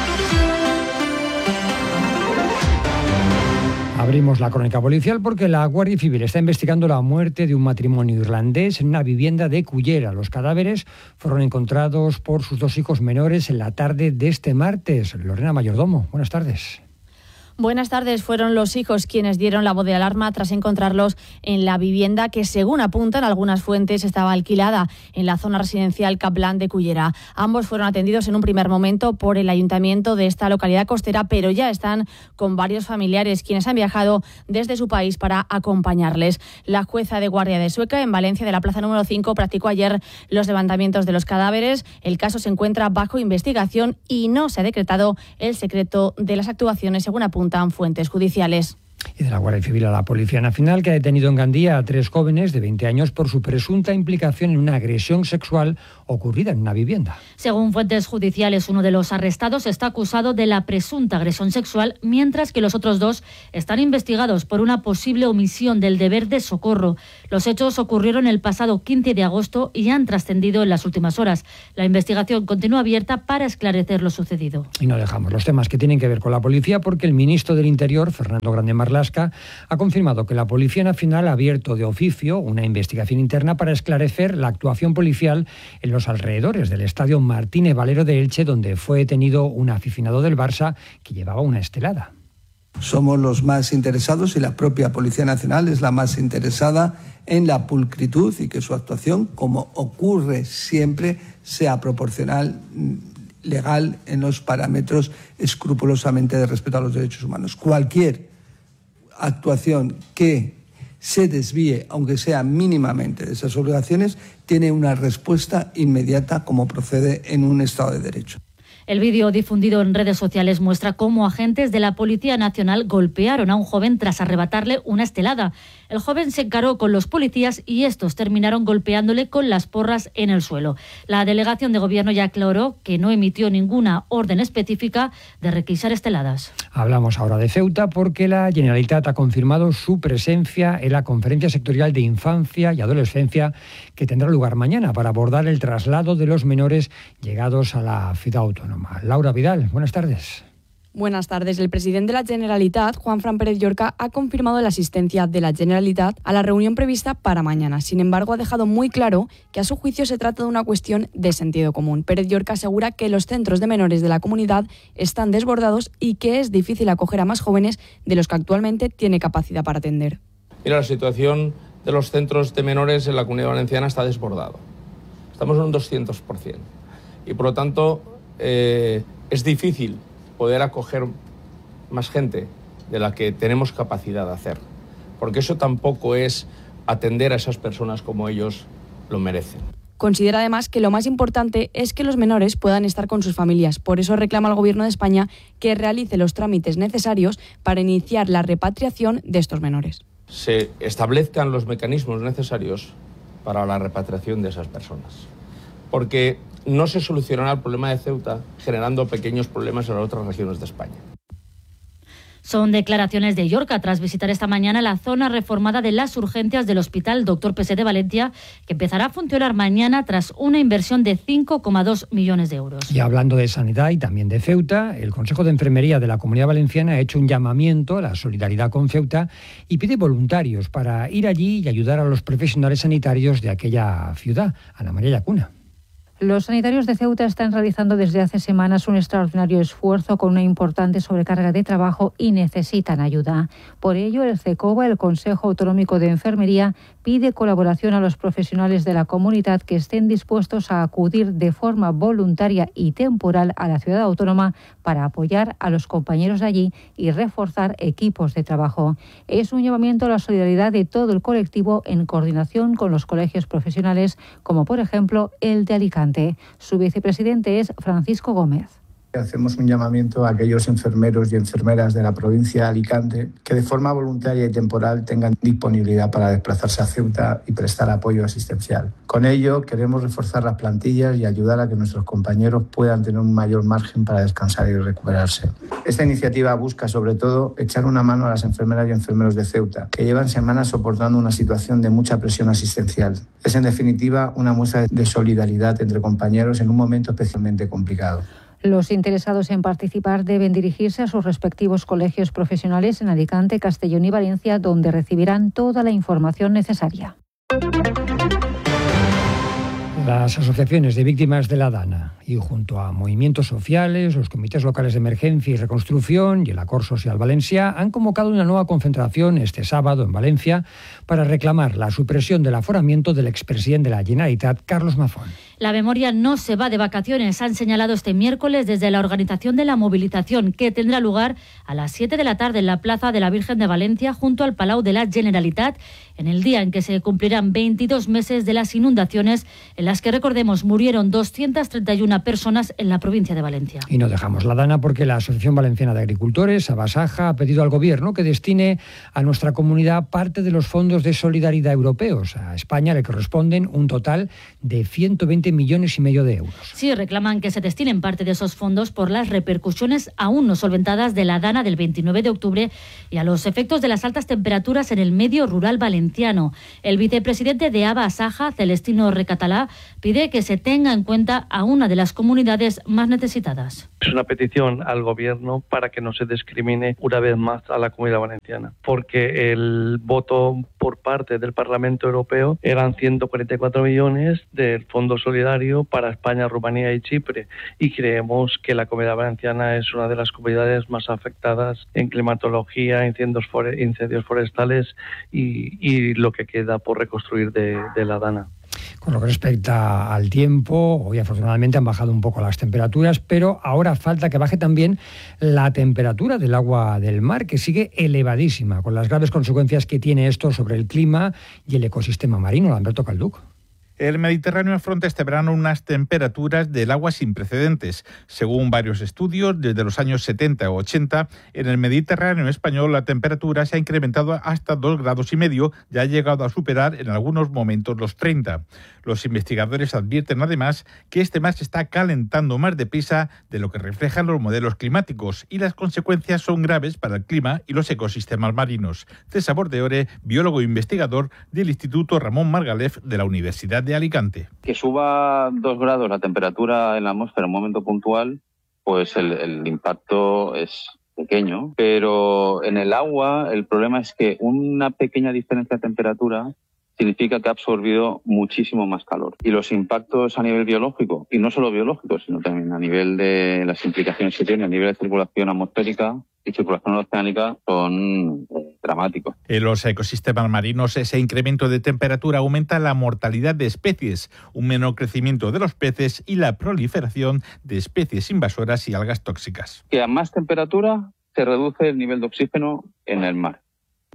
[SPEAKER 17] Abrimos la crónica policial porque la Guardia Civil está investigando la muerte de un matrimonio irlandés en una vivienda de Cullera. Los cadáveres fueron encontrados por sus 2 hijos menores en la tarde de este martes. Lorena Mayordomo, buenas tardes.
[SPEAKER 1] Buenas tardes. Fueron los hijos quienes dieron la voz de alarma tras encontrarlos en la vivienda que, según apuntan algunas fuentes, estaba alquilada en la zona residencial Caplan de Cullera. Ambos fueron atendidos en un primer momento por el ayuntamiento de esta localidad costera, pero ya están con varios familiares quienes han viajado desde su país para acompañarles. La jueza de guardia de Sueca, en Valencia, de la plaza número 5, practicó ayer los levantamientos de los cadáveres. El caso se encuentra bajo investigación y no se ha decretado el secreto de las actuaciones, según apuntan fuentes judiciales.
[SPEAKER 17] Y de la Guardia Civil a la Policía Nacional, que ha detenido en Gandía a 3 jóvenes de 20 años por su presunta implicación en una agresión sexual ocurrida en una vivienda.
[SPEAKER 21] Según fuentes judiciales, uno de los arrestados está acusado de la presunta agresión sexual, mientras que los otros 2 están investigados por una posible omisión del deber de socorro. Los hechos ocurrieron el pasado 15 de agosto y han trascendido en las últimas horas. La investigación continúa abierta para esclarecer lo sucedido.
[SPEAKER 17] Y no dejamos los temas que tienen que ver con la policía, porque el ministro del Interior, Fernando Grande Marlaska, ha confirmado que la Policía Nacional ha abierto de oficio una investigación interna para esclarecer la actuación policial en los alrededores del estadio Martínez Valero de Elche, donde fue detenido un aficionado del Barça que llevaba una estelada.
[SPEAKER 3] Somos los más interesados y la propia Policía Nacional es la más interesada en la pulcritud y que su actuación, como ocurre siempre, sea proporcional, legal, en los parámetros escrupulosamente de respeto a los derechos humanos. Cualquier actuación que se desvíe, aunque sea mínimamente, de esas obligaciones, tiene una respuesta inmediata, como procede en un Estado de Derecho.
[SPEAKER 21] El vídeo difundido en redes sociales muestra cómo agentes de la Policía Nacional golpearon a un joven tras arrebatarle una estelada. El joven se encaró con los policías y estos terminaron golpeándole con las porras en el suelo. La delegación de gobierno ya aclaró que no emitió ninguna orden específica de requisar esteladas.
[SPEAKER 17] Hablamos ahora de Ceuta, porque la Generalitat ha confirmado su presencia en la Conferencia Sectorial de Infancia y Adolescencia que tendrá lugar mañana para abordar el traslado de los menores llegados a la ciudad autónoma. Laura Vidal, buenas tardes.
[SPEAKER 4] Buenas tardes. El presidente de la Generalitat, Juanfran Pérez Llorca, ha confirmado la asistencia de la Generalitat a la reunión prevista para mañana. Sin embargo, ha dejado muy claro que a su juicio se trata de una cuestión de sentido común. Pérez Llorca asegura que los centros de menores de la comunidad están desbordados y que es difícil acoger a más jóvenes de los que actualmente tiene capacidad para atender.
[SPEAKER 6] Mira, la situación de los centros de menores en la Comunidad Valenciana está desbordado. Estamos en un 200%. Y por lo tanto, es difícil poder acoger más gente de la que tenemos capacidad de hacer, porque eso tampoco es atender a esas personas como ellos lo merecen.
[SPEAKER 4] Considera además que lo más importante es que los menores puedan estar con sus familias. Por eso reclama al Gobierno de España que realice los trámites necesarios para iniciar la repatriación de estos menores.
[SPEAKER 6] Se establezcan los mecanismos necesarios para la repatriación de esas personas, porque no se solucionará el problema de Ceuta generando pequeños problemas en las otras regiones de España.
[SPEAKER 21] Son declaraciones de Llorca tras visitar esta mañana la zona reformada de las urgencias del Hospital Dr. Peset de Valencia, que empezará a funcionar mañana tras una inversión de 5,2 millones de euros.
[SPEAKER 17] Y hablando de sanidad y también de Ceuta, el Consejo de Enfermería de la Comunidad Valenciana ha hecho un llamamiento a la solidaridad con Ceuta y pide voluntarios para ir allí y ayudar a los profesionales sanitarios de aquella ciudad. Ana María Llacuna.
[SPEAKER 8] Los sanitarios de Ceuta están realizando desde hace semanas un extraordinario esfuerzo con una importante sobrecarga de trabajo y necesitan ayuda. Por ello, el CECOVA, el Consejo Autonómico de Enfermería, pide colaboración a los profesionales de la comunidad que estén dispuestos a acudir de forma voluntaria y temporal a la ciudad autónoma para apoyar a los compañeros de allí y reforzar equipos de trabajo. Es un llamamiento a la solidaridad de todo el colectivo en coordinación con los colegios profesionales, como por ejemplo el de Alicante. Su vicepresidente es Francisco Gómez.
[SPEAKER 9] Hacemos un llamamiento a aquellos enfermeros y enfermeras de la provincia de Alicante que de forma voluntaria y temporal tengan disponibilidad para desplazarse a Ceuta y prestar apoyo asistencial. Con ello queremos reforzar las plantillas y ayudar a que nuestros compañeros puedan tener un mayor margen para descansar y recuperarse. Esta iniciativa busca sobre todo echar una mano a las enfermeras y enfermeros de Ceuta, que llevan semanas soportando una situación de mucha presión asistencial. Es en definitiva una muestra de solidaridad entre compañeros en un momento especialmente complicado.
[SPEAKER 8] Los interesados en participar deben dirigirse a sus respectivos colegios profesionales en Alicante, Castellón y Valencia, donde recibirán toda la información necesaria.
[SPEAKER 17] Las asociaciones de víctimas de la Dana y junto a movimientos sociales, los comités locales de emergencia y reconstrucción y el Acord Social Valencià han convocado una nueva concentración este sábado en Valencia para reclamar la supresión del aforamiento del expresidente de la Generalitat, Carlos Mazón.
[SPEAKER 21] La memoria no se va de vacaciones, han señalado este miércoles desde la organización de la movilización, que tendrá lugar a las 7 de la tarde en la Plaza de la Virgen de Valencia, junto al Palau de la Generalitat, en el día en que se cumplirán 22 meses de las inundaciones, en las que, recordemos, murieron 231 personas en la provincia de Valencia.
[SPEAKER 17] Y no dejamos la Dana porque la Asociación Valenciana de Agricultores, Abasaja, ha pedido al Gobierno que destine a nuestra comunidad parte de los fondos de solidaridad europeos. A España le corresponden un total de 120,5 millones de euros.
[SPEAKER 21] Sí, reclaman que se destinen parte de esos fondos por las repercusiones aún no solventadas de la Dana del 29 de octubre y a los efectos de las altas temperaturas en el medio rural valenciano. El vicepresidente de Abasaja, Celestino Recatalá, pide que se tenga en cuenta a una de las comunidades más necesitadas.
[SPEAKER 2] Es una petición al Gobierno para que no se discrimine una vez más a la Comunidad Valenciana, porque el voto por parte del Parlamento Europeo eran 144 millones del Fondo Solidario para España, Rumanía y Chipre, y creemos que la Comunidad Valenciana es una de las comunidades más afectadas en climatología, incendios forestales y lo que queda por reconstruir de la Dana.
[SPEAKER 17] Con lo que respecta al tiempo, hoy afortunadamente han bajado un poco las temperaturas, pero ahora falta que baje también la temperatura del agua del mar, que sigue elevadísima, con las graves consecuencias que tiene esto sobre el clima y el ecosistema marino. Lamberto Calduc.
[SPEAKER 10] El Mediterráneo afronta este verano unas temperaturas del agua sin precedentes. Según varios estudios, desde los años 70 o 80, en el Mediterráneo español la temperatura se ha incrementado hasta 2,5 grados y ha llegado a superar en algunos momentos los 30. Los investigadores advierten además que este mar se está calentando más deprisa de lo que reflejan los modelos climáticos y las consecuencias son graves para el clima y los ecosistemas marinos. César Bordeore, biólogo e investigador del Instituto Ramón Margalef de la Universidad de Alicante.
[SPEAKER 12] Que suba 2 grados la temperatura en la atmósfera en un momento puntual, pues el impacto es pequeño, pero en el agua el problema es que una pequeña diferencia de temperatura significa que ha absorbido muchísimo más calor. Y los impactos a nivel biológico, y no solo biológico, sino también a nivel de las implicaciones que tiene a nivel de circulación atmosférica y circulación oceánica, son dramáticos.
[SPEAKER 10] En los ecosistemas marinos, ese incremento de temperatura aumenta la mortalidad de especies, un menor crecimiento de los peces y la proliferación de especies invasoras y algas tóxicas.
[SPEAKER 12] Que a más temperatura se reduce el nivel de oxígeno en el mar.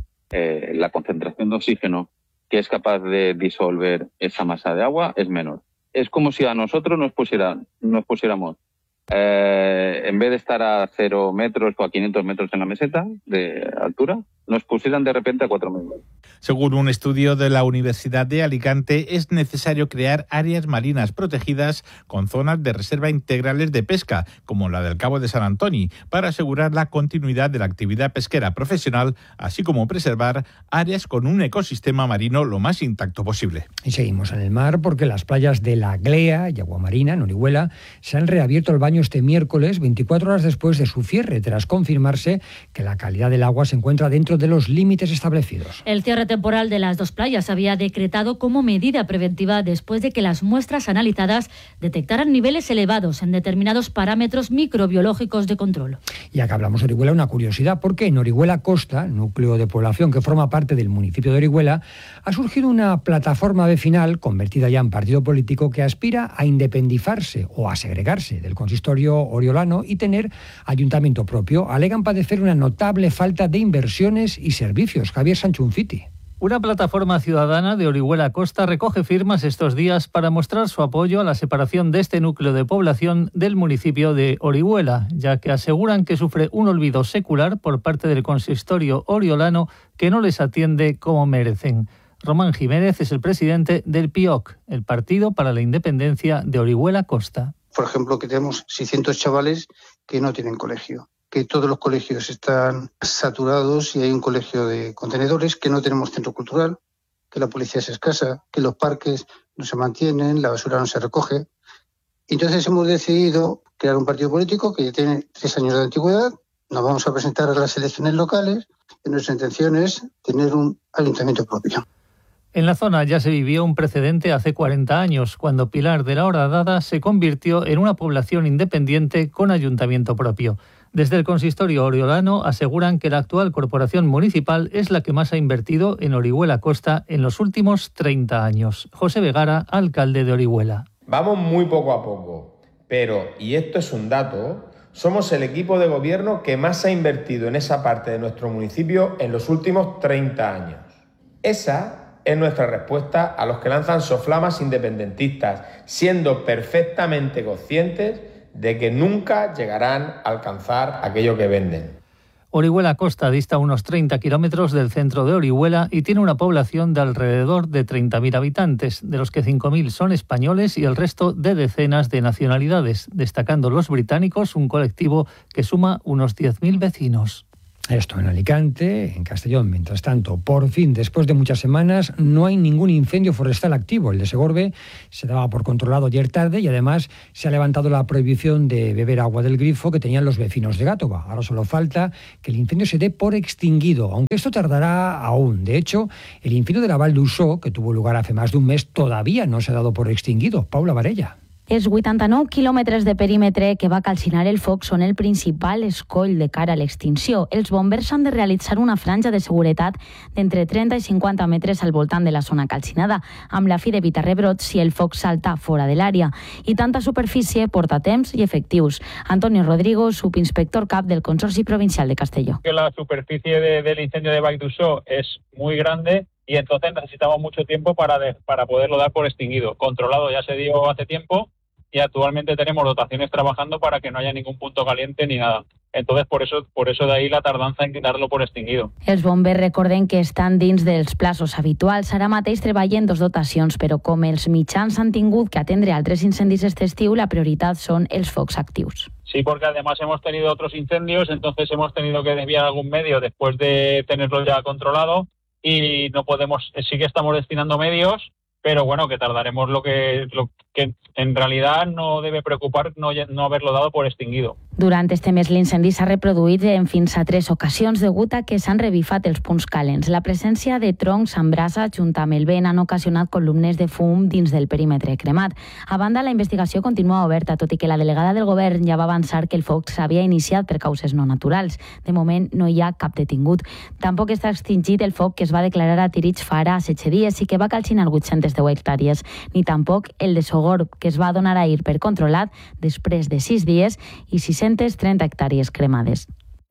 [SPEAKER 12] La concentración de oxígeno que es capaz de disolver esa masa de agua es menor. Es como si a nosotros nos pusiéramos, en vez de estar a 0 metros o a 500 metros en la meseta de altura, nos pusieran de repente a 4 metros.
[SPEAKER 10] Según un estudio de la Universidad de Alicante, es necesario crear áreas marinas protegidas con zonas de reserva integrales de pesca, como la del Cabo de San Antoni, para asegurar la continuidad de la actividad pesquera profesional, así como preservar áreas con un ecosistema marino lo más intacto posible.
[SPEAKER 17] Y seguimos en el mar porque las playas de La Glea y Aguamarina, en Orihuela, se han reabierto el baño este miércoles, 24 horas después de su cierre, tras confirmarse que la calidad del agua se encuentra dentro de los límites establecidos.
[SPEAKER 21] El cierre temporal de las dos playas se había decretado como medida preventiva después de que las muestras analizadas detectaran niveles elevados en determinados parámetros microbiológicos de control.
[SPEAKER 17] Y acá hablamos de Orihuela, una curiosidad, porque en Orihuela Costa, núcleo de población que forma parte del municipio de Orihuela, ha surgido una plataforma vecinal convertida ya en partido político que aspira a independizarse o a segregarse del consistorio oriolano y tener ayuntamiento propio. Alegan padecer una notable falta de inversiones y servicios. Javier Sanchunfiti.
[SPEAKER 13] Una plataforma ciudadana de Orihuela Costa recoge firmas estos días para mostrar su apoyo a la separación de este núcleo de población del municipio de Orihuela, ya que aseguran que sufre un olvido secular por parte del consistorio oriolano que no les atiende como merecen. Román Jiménez es el presidente del PIOC, el Partido para la Independencia de Orihuela Costa.
[SPEAKER 14] Por ejemplo, que tenemos 600 chavales que no tienen colegio, que todos los colegios están saturados y hay un colegio de contenedores, que no tenemos centro cultural, que la policía es escasa, que los parques no se mantienen, la basura no se recoge. Entonces hemos decidido crear un partido político que ya tiene 3 años de antigüedad. Nos vamos a presentar a las elecciones locales y nuestra intención es tener un ayuntamiento propio.
[SPEAKER 13] En la zona ya se vivió un precedente hace 40 años, cuando Pilar de la Horadada se convirtió en una población independiente con ayuntamiento propio. Desde el consistorio oriolano aseguran que la actual corporación municipal es la que más ha invertido en Orihuela Costa en los últimos 30 años. José Vegara, alcalde de Orihuela.
[SPEAKER 7] Vamos muy poco a poco, pero, y esto es un dato, somos el equipo de gobierno que más ha invertido en esa parte de nuestro municipio en los últimos 30 años. Esa es nuestra respuesta a los que lanzan soflamas independentistas, siendo perfectamente conscientes de que nunca llegarán a alcanzar aquello que venden.
[SPEAKER 13] Orihuela Costa dista unos 30 kilómetros del centro de Orihuela y tiene una población de alrededor de 30.000 habitantes, de los que 5.000 son españoles y el resto de decenas de nacionalidades, destacando los británicos, un colectivo que suma unos 10.000 vecinos.
[SPEAKER 17] Esto en Alicante, en Castellón. Mientras tanto, por fin, después de muchas semanas, no hay ningún incendio forestal activo. El de Segorbe se daba por controlado ayer tarde y además se ha levantado la prohibición de beber agua del grifo que tenían los vecinos de Gátova. Ahora solo falta que el incendio se dé por extinguido, aunque esto tardará aún. De hecho, el incendio de la Val d'Uixó, que tuvo lugar hace más de un mes, todavía no se ha dado por extinguido. Paula Varella.
[SPEAKER 15] Els 89 quilòmetres de perímetre que va calcinar el foc són el principal escoll de cara a l'extinció. Els bombers han de realitzar una franja de seguretat d'entre 30 i 50 metres al voltant de la zona calcinada, amb la fi d'evitar rebrots si el foc salta fora de l'àrea. I tanta superfície porta temps i efectius. Antonio Rodrigo, subinspector cap del Consorci Provincial de Castelló.
[SPEAKER 16] Que la superficie del incendio de Val d'Uixó es muy grande y entonces necesitamos mucho tiempo para poderlo dar por extinguido. Controlado ya se dio hace tiempo y actualmente tenemos dotaciones trabajando para que no haya ningún punto caliente ni nada. Entonces, por eso de ahí la tardanza en darlo por extinguido.
[SPEAKER 15] Els bombers recorden que estan dins dels plazos habituals. Ara mateix treballen 2 dotacions, però com els mitjans han tingut que atendre altres incendis este estiu, la prioritat són els focs actius.
[SPEAKER 16] Sí, porque además hemos tenido otros incendios, entonces hemos tenido que desviar algún medio después de tenerlo ya controlado y no podemos, sí que estamos destinando medios, pero bueno, que tardaremos lo que en realidad no debe preocupar no haberlo dado por extinguido.
[SPEAKER 15] Durant este mes l'incendi s'ha reproduït en fins a 3 ocasions degut a que s'han revifat els punts calents. La presència de troncs amb brasa junt amb el vent han ocasionat columnes de fum dins del perímetre cremat. A banda, la investigació continua oberta, tot i que la delegada del govern ja va avançar que el foc s'havia iniciat per causes no naturals. De moment no hi ha cap detingut. Tampoc està extingit el foc que es va declarar a Tirich fa ara 7 dies i que va calcinar 810 hectàrees, ni tampoc el de Sogorb, que es va donar ahir per controlat després de 6 dies i 630 hectáreas cremades.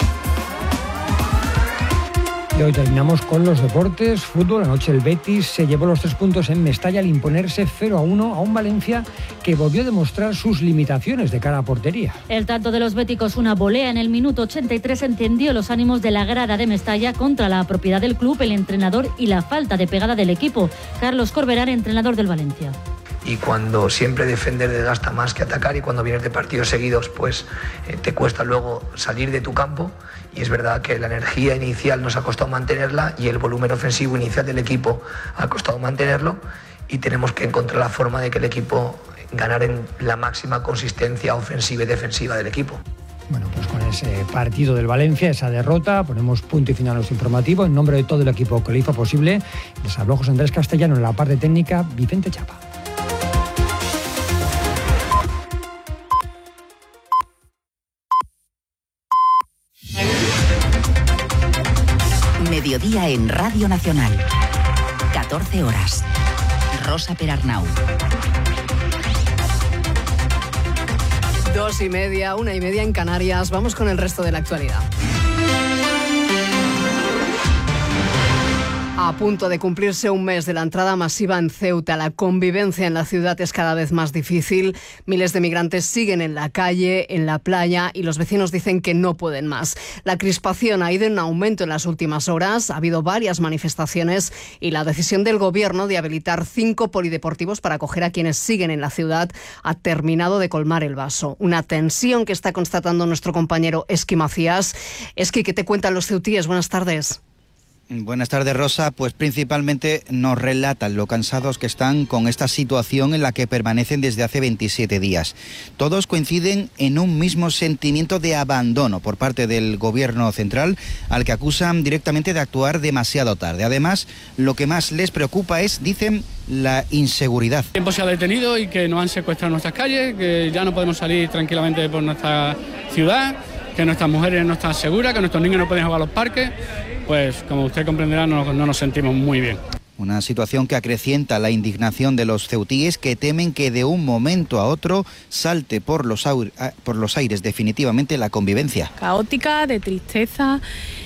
[SPEAKER 17] Y hoy terminamos con los deportes. Fútbol, anoche el Betis se llevó los 3 puntos en Mestalla al imponerse 0-1 a un Valencia que volvió a demostrar sus limitaciones de cara a portería.
[SPEAKER 21] El tanto de los béticos, una volea en el minuto 83, encendió los ánimos de la grada de Mestalla contra la propiedad del club, el entrenador y la falta de pegada del equipo. Carlos Corberán, entrenador del Valencia.
[SPEAKER 18] Y cuando siempre defender desgasta más que atacar y cuando vienes de partidos seguidos pues te cuesta luego salir de tu campo y es verdad que la energía inicial nos ha costado mantenerla y el volumen ofensivo inicial del equipo ha costado mantenerlo y tenemos que encontrar la forma de que el equipo ganara en la máxima consistencia ofensiva y defensiva del equipo.
[SPEAKER 17] Bueno, pues con ese partido del Valencia, esa derrota, ponemos punto y final a nuestro informativo. En nombre de todo el equipo que lo hizo posible, les habló José Andrés Castellano, en la parte técnica Vicente Chapa.
[SPEAKER 25] Mediodía en Radio Nacional. 14 horas. Rosa Perarnau.
[SPEAKER 19] 2:30, 1:30 en Canarias. Vamos con el resto de la actualidad. A punto de cumplirse un mes de la entrada masiva en Ceuta, la convivencia en la ciudad es cada vez más difícil. Miles de migrantes siguen en la calle, en la playa, y los vecinos dicen que no pueden más. La crispación ha ido en aumento en las últimas horas. Ha habido varias manifestaciones y la decisión del gobierno de habilitar 5 polideportivos para acoger a quienes siguen en la ciudad ha terminado de colmar el vaso. Una tensión que está constatando nuestro compañero Esqui Macías. Esqui, ¿qué te cuentan los ceutíes? Buenas tardes.
[SPEAKER 5] Buenas tardes, Rosa. Pues principalmente nos relatan lo cansados que están con esta situación en la que permanecen desde hace 27 días. Todos coinciden en un mismo sentimiento de abandono por parte del Gobierno central, al que acusan directamente de actuar demasiado tarde. Además, lo que más les preocupa es, dicen, la inseguridad.
[SPEAKER 11] El tiempo se ha detenido y que nos han secuestrado nuestras calles, que ya no podemos salir tranquilamente por nuestra ciudad, que nuestras mujeres no están seguras, que nuestros niños no pueden jugar a los parques. Pues, como usted comprenderá, no nos sentimos muy bien.
[SPEAKER 5] Una situación que acrecienta la indignación de los ceutíes, que temen que de un momento a otro salte por los aires definitivamente la convivencia.
[SPEAKER 20] Caótica, de tristeza,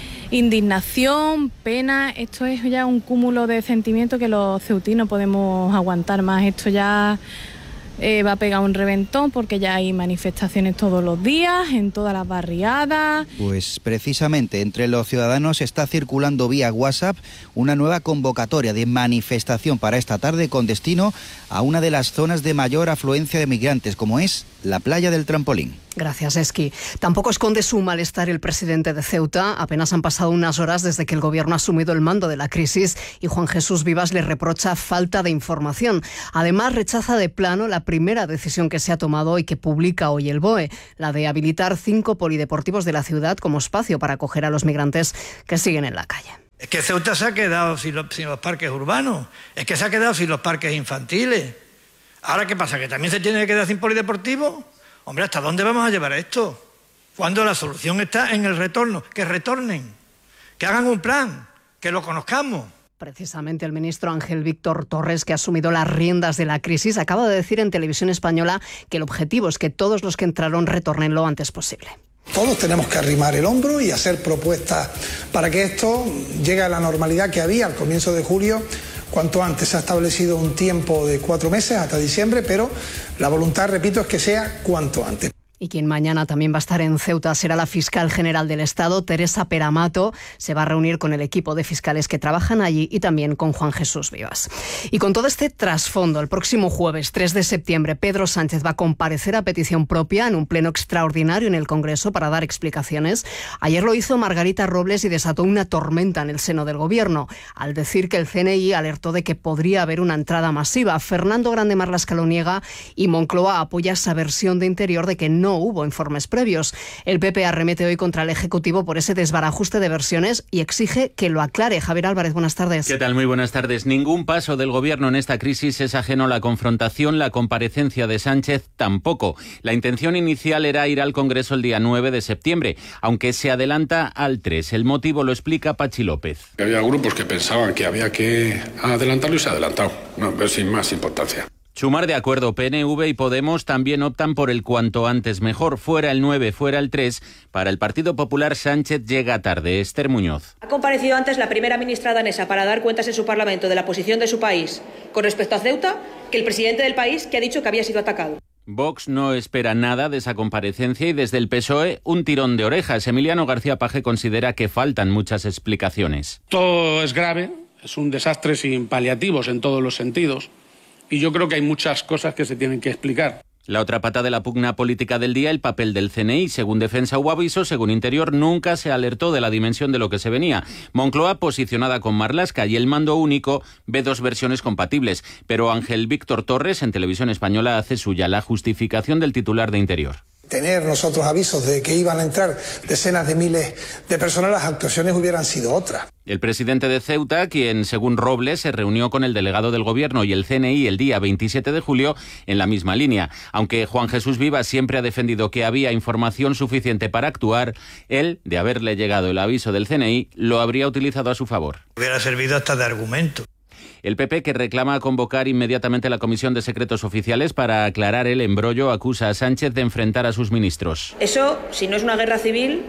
[SPEAKER 20] indignación, pena. Esto es ya un cúmulo de sentimientos que los ceutíes no podemos aguantar más. Esto ya va a pegar un reventón, porque ya hay manifestaciones todos los días, en todas las barriadas.
[SPEAKER 5] Pues precisamente entre los ciudadanos está circulando vía WhatsApp una nueva convocatoria de manifestación para esta tarde con destino a una de las zonas de mayor afluencia de migrantes, como es la playa del Trampolín.
[SPEAKER 19] Gracias, Esqui. Tampoco esconde su malestar el presidente de Ceuta. Apenas han pasado unas horas desde que el gobierno ha asumido el mando de la crisis y Juan Jesús Vivas le reprocha falta de información. Además, rechaza de plano la primera decisión que se ha tomado y que publica hoy el BOE, la de habilitar 5 polideportivos de la ciudad como espacio para acoger a los migrantes que siguen en la calle.
[SPEAKER 22] Es que Ceuta se ha quedado sin los parques urbanos, es que se ha quedado sin los parques infantiles. ¿Ahora qué pasa? ¿Que también se tiene que quedar sin polideportivo? Hombre, ¿hasta dónde vamos a llevar esto? Cuando la solución está en el retorno. Que retornen, que hagan un plan, que lo conozcamos.
[SPEAKER 19] Precisamente el ministro Ángel Víctor Torres, que ha asumido las riendas de la crisis, acaba de decir en Televisión Española que el objetivo es que todos los que entraron retornen lo antes posible.
[SPEAKER 23] Todos tenemos que arrimar el hombro y hacer propuestas para que esto llegue a la normalidad que había al comienzo de julio. Cuanto antes. Se ha establecido un tiempo de 4 meses hasta diciembre, pero la voluntad, repito, es que sea cuanto antes.
[SPEAKER 19] Y quien mañana también va a estar en Ceuta será la fiscal general del Estado, Teresa Peramato. Se va a reunir con el equipo de fiscales que trabajan allí y también con Juan Jesús Vivas. Y con todo este trasfondo, el próximo jueves 3 de septiembre, Pedro Sánchez va a comparecer a petición propia en un pleno extraordinario en el Congreso para dar explicaciones. Ayer lo hizo Margarita Robles y desató una tormenta en el seno del Gobierno, al decir que el CNI alertó de que podría haber una entrada masiva. Fernando Grande Marlaska lo niega y Moncloa apoya esa versión de Interior de que no hubo informes previos. El PP arremete hoy contra el Ejecutivo por ese desbarajuste de versiones y exige que lo aclare. Javier Álvarez, buenas tardes.
[SPEAKER 24] ¿Qué tal? Muy buenas tardes. Ningún paso del Gobierno en esta crisis es ajeno a la confrontación. La comparecencia de Sánchez tampoco. La intención inicial era ir al Congreso el día 9 de septiembre, aunque se adelanta al 3. El motivo lo explica Pachi López.
[SPEAKER 26] Había grupos que pensaban que había que adelantarlo y se ha adelantado, pero sin más importancia.
[SPEAKER 24] Sumar de acuerdo. PNV y Podemos también optan por el cuanto antes mejor. Fuera el 9, fuera el 3. Para el Partido Popular, Sánchez llega tarde. Esther Muñoz.
[SPEAKER 28] Ha comparecido antes la primera ministra danesa para dar cuentas en su Parlamento de la posición de su país con respecto a Ceuta que el presidente del país, que ha dicho que había sido atacado.
[SPEAKER 24] Vox no espera nada de esa comparecencia y desde el PSOE un tirón de orejas. Emiliano García Paje considera que faltan muchas explicaciones.
[SPEAKER 29] Todo es grave, es un desastre sin paliativos en todos los sentidos. Y yo creo que hay muchas cosas que se tienen que explicar.
[SPEAKER 24] La otra pata de la pugna política del día, el papel del CNI. Según Defensa hubo aviso, según Interior nunca se alertó de la dimensión de lo que se venía. Moncloa posicionada con Marlaska y el mando único ve 2 versiones compatibles. Pero Ángel Víctor Torres en Televisión Española hace suya la justificación del titular de Interior.
[SPEAKER 23] Tener nosotros avisos de que iban a entrar decenas de miles de personas, las actuaciones hubieran sido otras.
[SPEAKER 24] El presidente de Ceuta, quien según Robles se reunió con el delegado del Gobierno y el CNI el día 27 de julio en la misma línea. Aunque Juan Jesús Vivas siempre ha defendido que había información suficiente para actuar, él, de haberle llegado el aviso del CNI, lo habría utilizado a su favor.
[SPEAKER 22] Hubiera servido hasta de argumento.
[SPEAKER 24] El PP, que reclama convocar inmediatamente la Comisión de Secretos Oficiales para aclarar el embrollo, acusa a Sánchez de enfrentar a sus ministros.
[SPEAKER 28] Eso, si no es una guerra civil...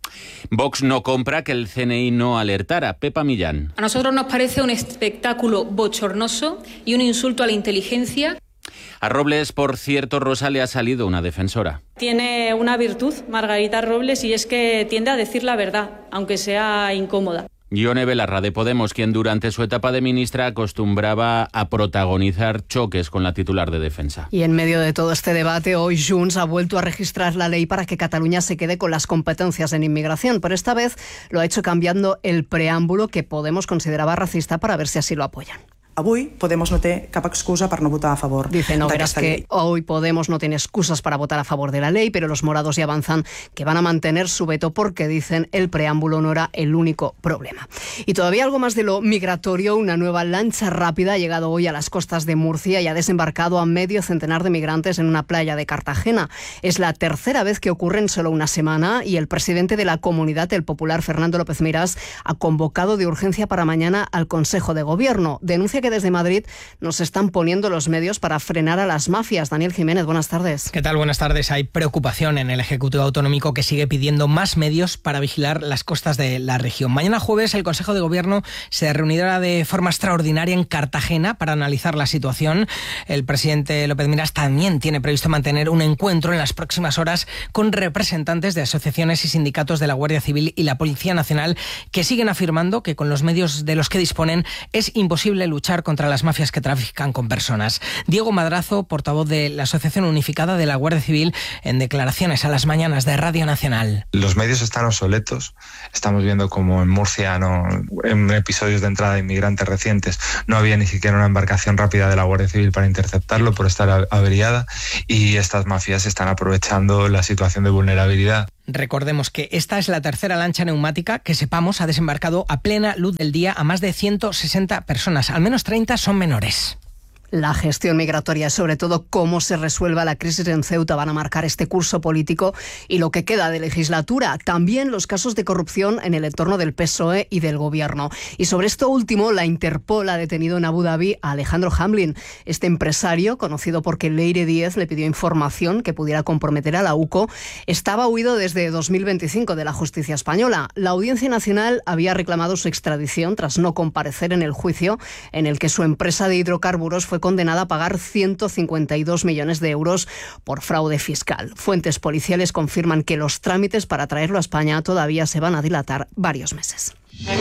[SPEAKER 24] Vox no compra que el CNI no alertara. Pepa Millán.
[SPEAKER 30] A nosotros nos parece un espectáculo bochornoso y un insulto a la inteligencia.
[SPEAKER 24] A Robles, por cierto, Rosa, le ha salido una defensora.
[SPEAKER 30] Tiene una virtud, Margarita Robles, y es que tiende a decir la verdad, aunque sea incómoda.
[SPEAKER 24] Ione Belarra, de Podemos, quien durante su etapa de ministra acostumbraba a protagonizar choques con la titular de Defensa.
[SPEAKER 19] Y en medio de todo este debate, hoy Junts ha vuelto a registrar la ley para que Cataluña se quede con las competencias en inmigración, pero esta vez lo ha hecho cambiando el preámbulo que Podemos consideraba racista para ver si así lo apoyan.
[SPEAKER 1] Avui Podemos no té cap excusa per no votar a favor.
[SPEAKER 19] Dice, no verás que hoy Podemos no tiene excusas para votar a favor de la ley, pero los morados ya avanzan que van a mantener su veto porque dicen el preámbulo no era el único problema. Y todavía algo más de lo migratorio, una nueva lancha rápida ha llegado hoy a las costas de Murcia y ha desembarcado a medio centenar de migrantes en una playa de Cartagena. Es la tercera vez que ocurre en solo una semana y el presidente de la comunidad, el popular Fernando López Miras, ha convocado de urgencia para mañana al Consejo de Gobierno. Denuncia que desde Madrid nos están poniendo los medios para frenar a las mafias. Daniel Jiménez, buenas tardes.
[SPEAKER 2] ¿Qué tal? Buenas tardes. Hay preocupación en el Ejecutivo Autonómico que sigue pidiendo más medios para vigilar las costas de la región. Mañana jueves el Consejo de Gobierno se reunirá de forma extraordinaria en Cartagena para analizar la situación. El presidente López Miras también tiene previsto mantener un encuentro en las próximas horas con representantes de asociaciones y sindicatos de la Guardia Civil y la Policía Nacional que siguen afirmando que con los medios de los que disponen es imposible luchar contra las mafias que trafican con personas. Diego Madrazo, portavoz de la Asociación Unificada de la Guardia Civil, en declaraciones a las mañanas de Radio Nacional.
[SPEAKER 3] Los medios están obsoletos. Estamos viendo como en Murcia, en episodios de entrada de inmigrantes recientes, no había ni siquiera una embarcación rápida de la Guardia Civil para interceptarlo por estar averiada, y estas mafias están aprovechando la situación de vulnerabilidad.
[SPEAKER 2] Recordemos que esta es la tercera lancha neumática que, sepamos, ha desembarcado a plena luz del día a más de 160 personas. Al menos 30 son menores.
[SPEAKER 19] La gestión migratoria, sobre todo cómo se resuelva la crisis en Ceuta, van a marcar este curso político y lo que queda de legislatura. También los casos de corrupción en el entorno del PSOE y del Gobierno. Y sobre esto último, la Interpol ha detenido en Abu Dhabi a Alejandro Hamlin. Este empresario, conocido porque Leire Díez le pidió información que pudiera comprometer a la UCO, estaba huido desde 2025 de la justicia española. La Audiencia Nacional había reclamado su extradición tras no comparecer en el juicio en el que su empresa de hidrocarburos fue condenada a pagar 152 millones de euros por fraude fiscal. Fuentes policiales confirman que los trámites para traerlo a España todavía se van a dilatar varios meses.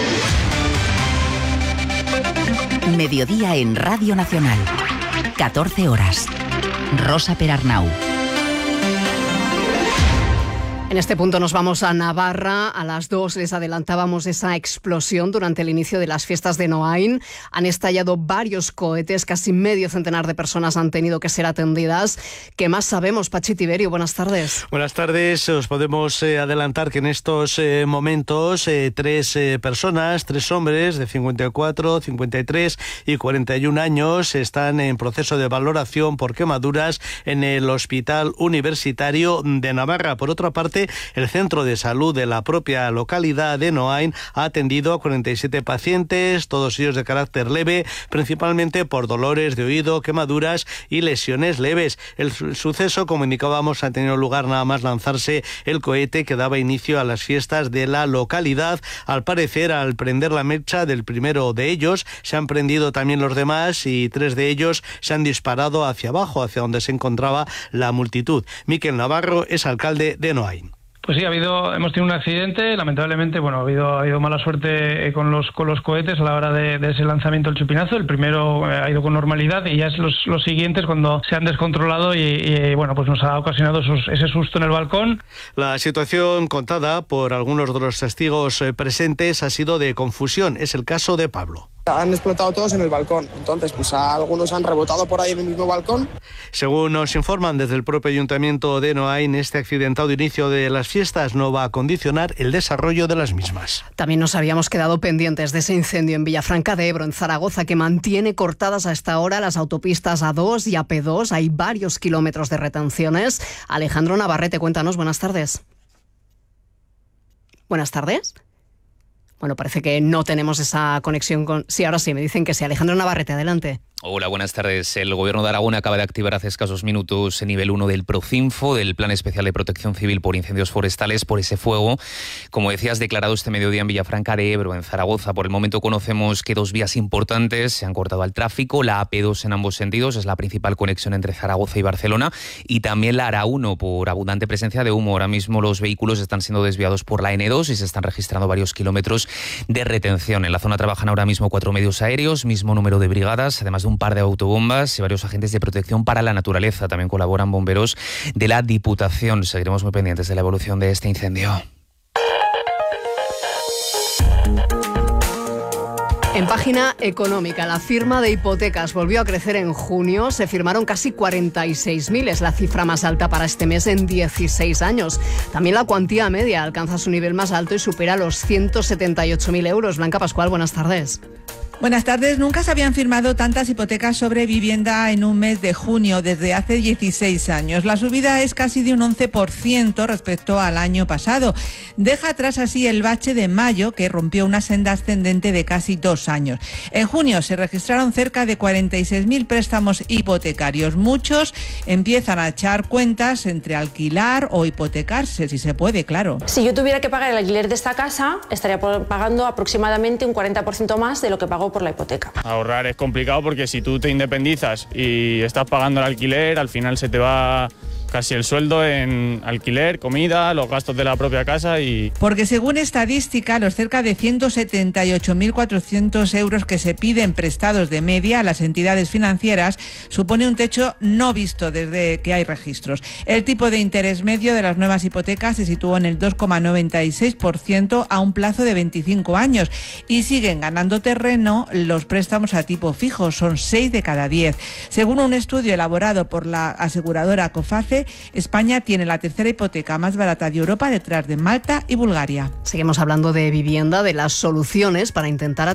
[SPEAKER 25] Mediodía en Radio Nacional. 14 horas. Rosa Perarnau.
[SPEAKER 19] En este punto nos vamos a Navarra. A las 2 les adelantábamos esa explosión durante el inicio de las fiestas de Noain. Han estallado varios cohetes, casi medio centenar de personas han tenido que ser atendidas. ¿Qué más sabemos, Pachi Tiberio? Buenas tardes.
[SPEAKER 4] Buenas tardes. Os podemos adelantar que en estos momentos 3 personas, 3 hombres de 54, 53 y 41 años están en proceso de valoración por quemaduras en el Hospital Universitario de Navarra. Por otra parte, el centro de salud de la propia localidad de Noain ha atendido a 47 pacientes, todos ellos de carácter leve, principalmente por dolores de oído, quemaduras y lesiones leves. El suceso, como indicábamos, ha tenido lugar nada más lanzarse el cohete que daba inicio a las fiestas de la localidad. Al parecer, al prender la mecha del primero de ellos, se han prendido también los demás y 3 de ellos se han disparado hacia abajo, hacia donde se encontraba la multitud. Miquel Navarro es alcalde de Noain.
[SPEAKER 6] Pues sí, hemos tenido un accidente, lamentablemente, ha habido mala suerte con los cohetes a la hora de ese lanzamiento del chupinazo. El primero ha ido con normalidad y ya es los siguientes cuando se han descontrolado y pues nos ha ocasionado ese susto en el balcón.
[SPEAKER 4] La situación contada por algunos de los testigos presentes ha sido de confusión. Es el caso de Pablo.
[SPEAKER 8] Han explotado todos en el balcón, entonces algunos han rebotado por ahí en el mismo balcón.
[SPEAKER 4] Según nos informan desde el propio Ayuntamiento de Noain, este accidentado inicio de las fiestas no va a condicionar el desarrollo de las mismas.
[SPEAKER 19] También nos habíamos quedado pendientes de ese incendio en Villafranca de Ebro, en Zaragoza, que mantiene cortadas a esta hora las autopistas A2 y AP2. Hay varios kilómetros de retenciones. Alejandro Navarrete, cuéntanos, buenas tardes. Buenas tardes. Bueno, parece que no tenemos esa conexión con... Sí, ahora sí, me dicen que sí. Alejandro Navarrete, adelante.
[SPEAKER 7] Hola, buenas tardes. El Gobierno de Aragón acaba de activar hace escasos minutos el nivel 1 del Procinfo, del Plan Especial de Protección Civil por incendios forestales, por ese fuego, como decías, declarado este mediodía en Villafranca de Ebro, en Zaragoza. Por el momento conocemos que 2 vías importantes se han cortado al tráfico, la AP2 en ambos sentidos, es la principal conexión entre Zaragoza y Barcelona, y también la ARA1 por abundante presencia de humo. Ahora mismo los vehículos están siendo desviados por la N2 y se están registrando varios kilómetros de retención. En la zona trabajan ahora mismo 4 medios aéreos, mismo número de brigadas, además de un par de autobombas y varios agentes de protección para la naturaleza. También colaboran bomberos de la Diputación. Seguiremos muy pendientes de la evolución de este incendio.
[SPEAKER 19] En página económica, la firma de hipotecas volvió a crecer en junio. Se firmaron casi 46.000, es la cifra más alta para este mes en 16 años. También la cuantía media alcanza su nivel más alto y supera los 178.000 euros. Blanca Pascual, buenas tardes.
[SPEAKER 9] Buenas tardes. Nunca se habían firmado tantas hipotecas sobre vivienda en un mes de junio desde hace 16 años. La subida es casi de un 11% respecto al año pasado. Deja atrás así el bache de mayo, que rompió una senda ascendente de casi 2 años. En junio se registraron cerca de 46.000 préstamos hipotecarios. Muchos empiezan a echar cuentas entre alquilar o hipotecarse, si se puede, claro.
[SPEAKER 10] Si yo tuviera que pagar el alquiler de esta casa, estaría pagando aproximadamente un 40% más de lo que pago por la hipoteca.
[SPEAKER 12] Ahorrar es complicado porque si tú te independizas y estás pagando el alquiler, al final se te va casi el sueldo en alquiler, comida, los gastos de la propia casa y...
[SPEAKER 9] Porque según estadística, los cerca de 178.400 euros que se piden prestados de media a las entidades financieras supone un techo no visto desde que hay registros. El tipo de interés medio de las nuevas hipotecas se situó en el 2,96% a un plazo de 25 años y siguen ganando terreno los préstamos a tipo fijo, son 6 de cada 10. Según un estudio elaborado por la aseguradora Coface, España tiene la tercera hipoteca más barata de Europa detrás de Malta y Bulgaria.
[SPEAKER 19] Seguimos hablando de vivienda, de las soluciones para intentar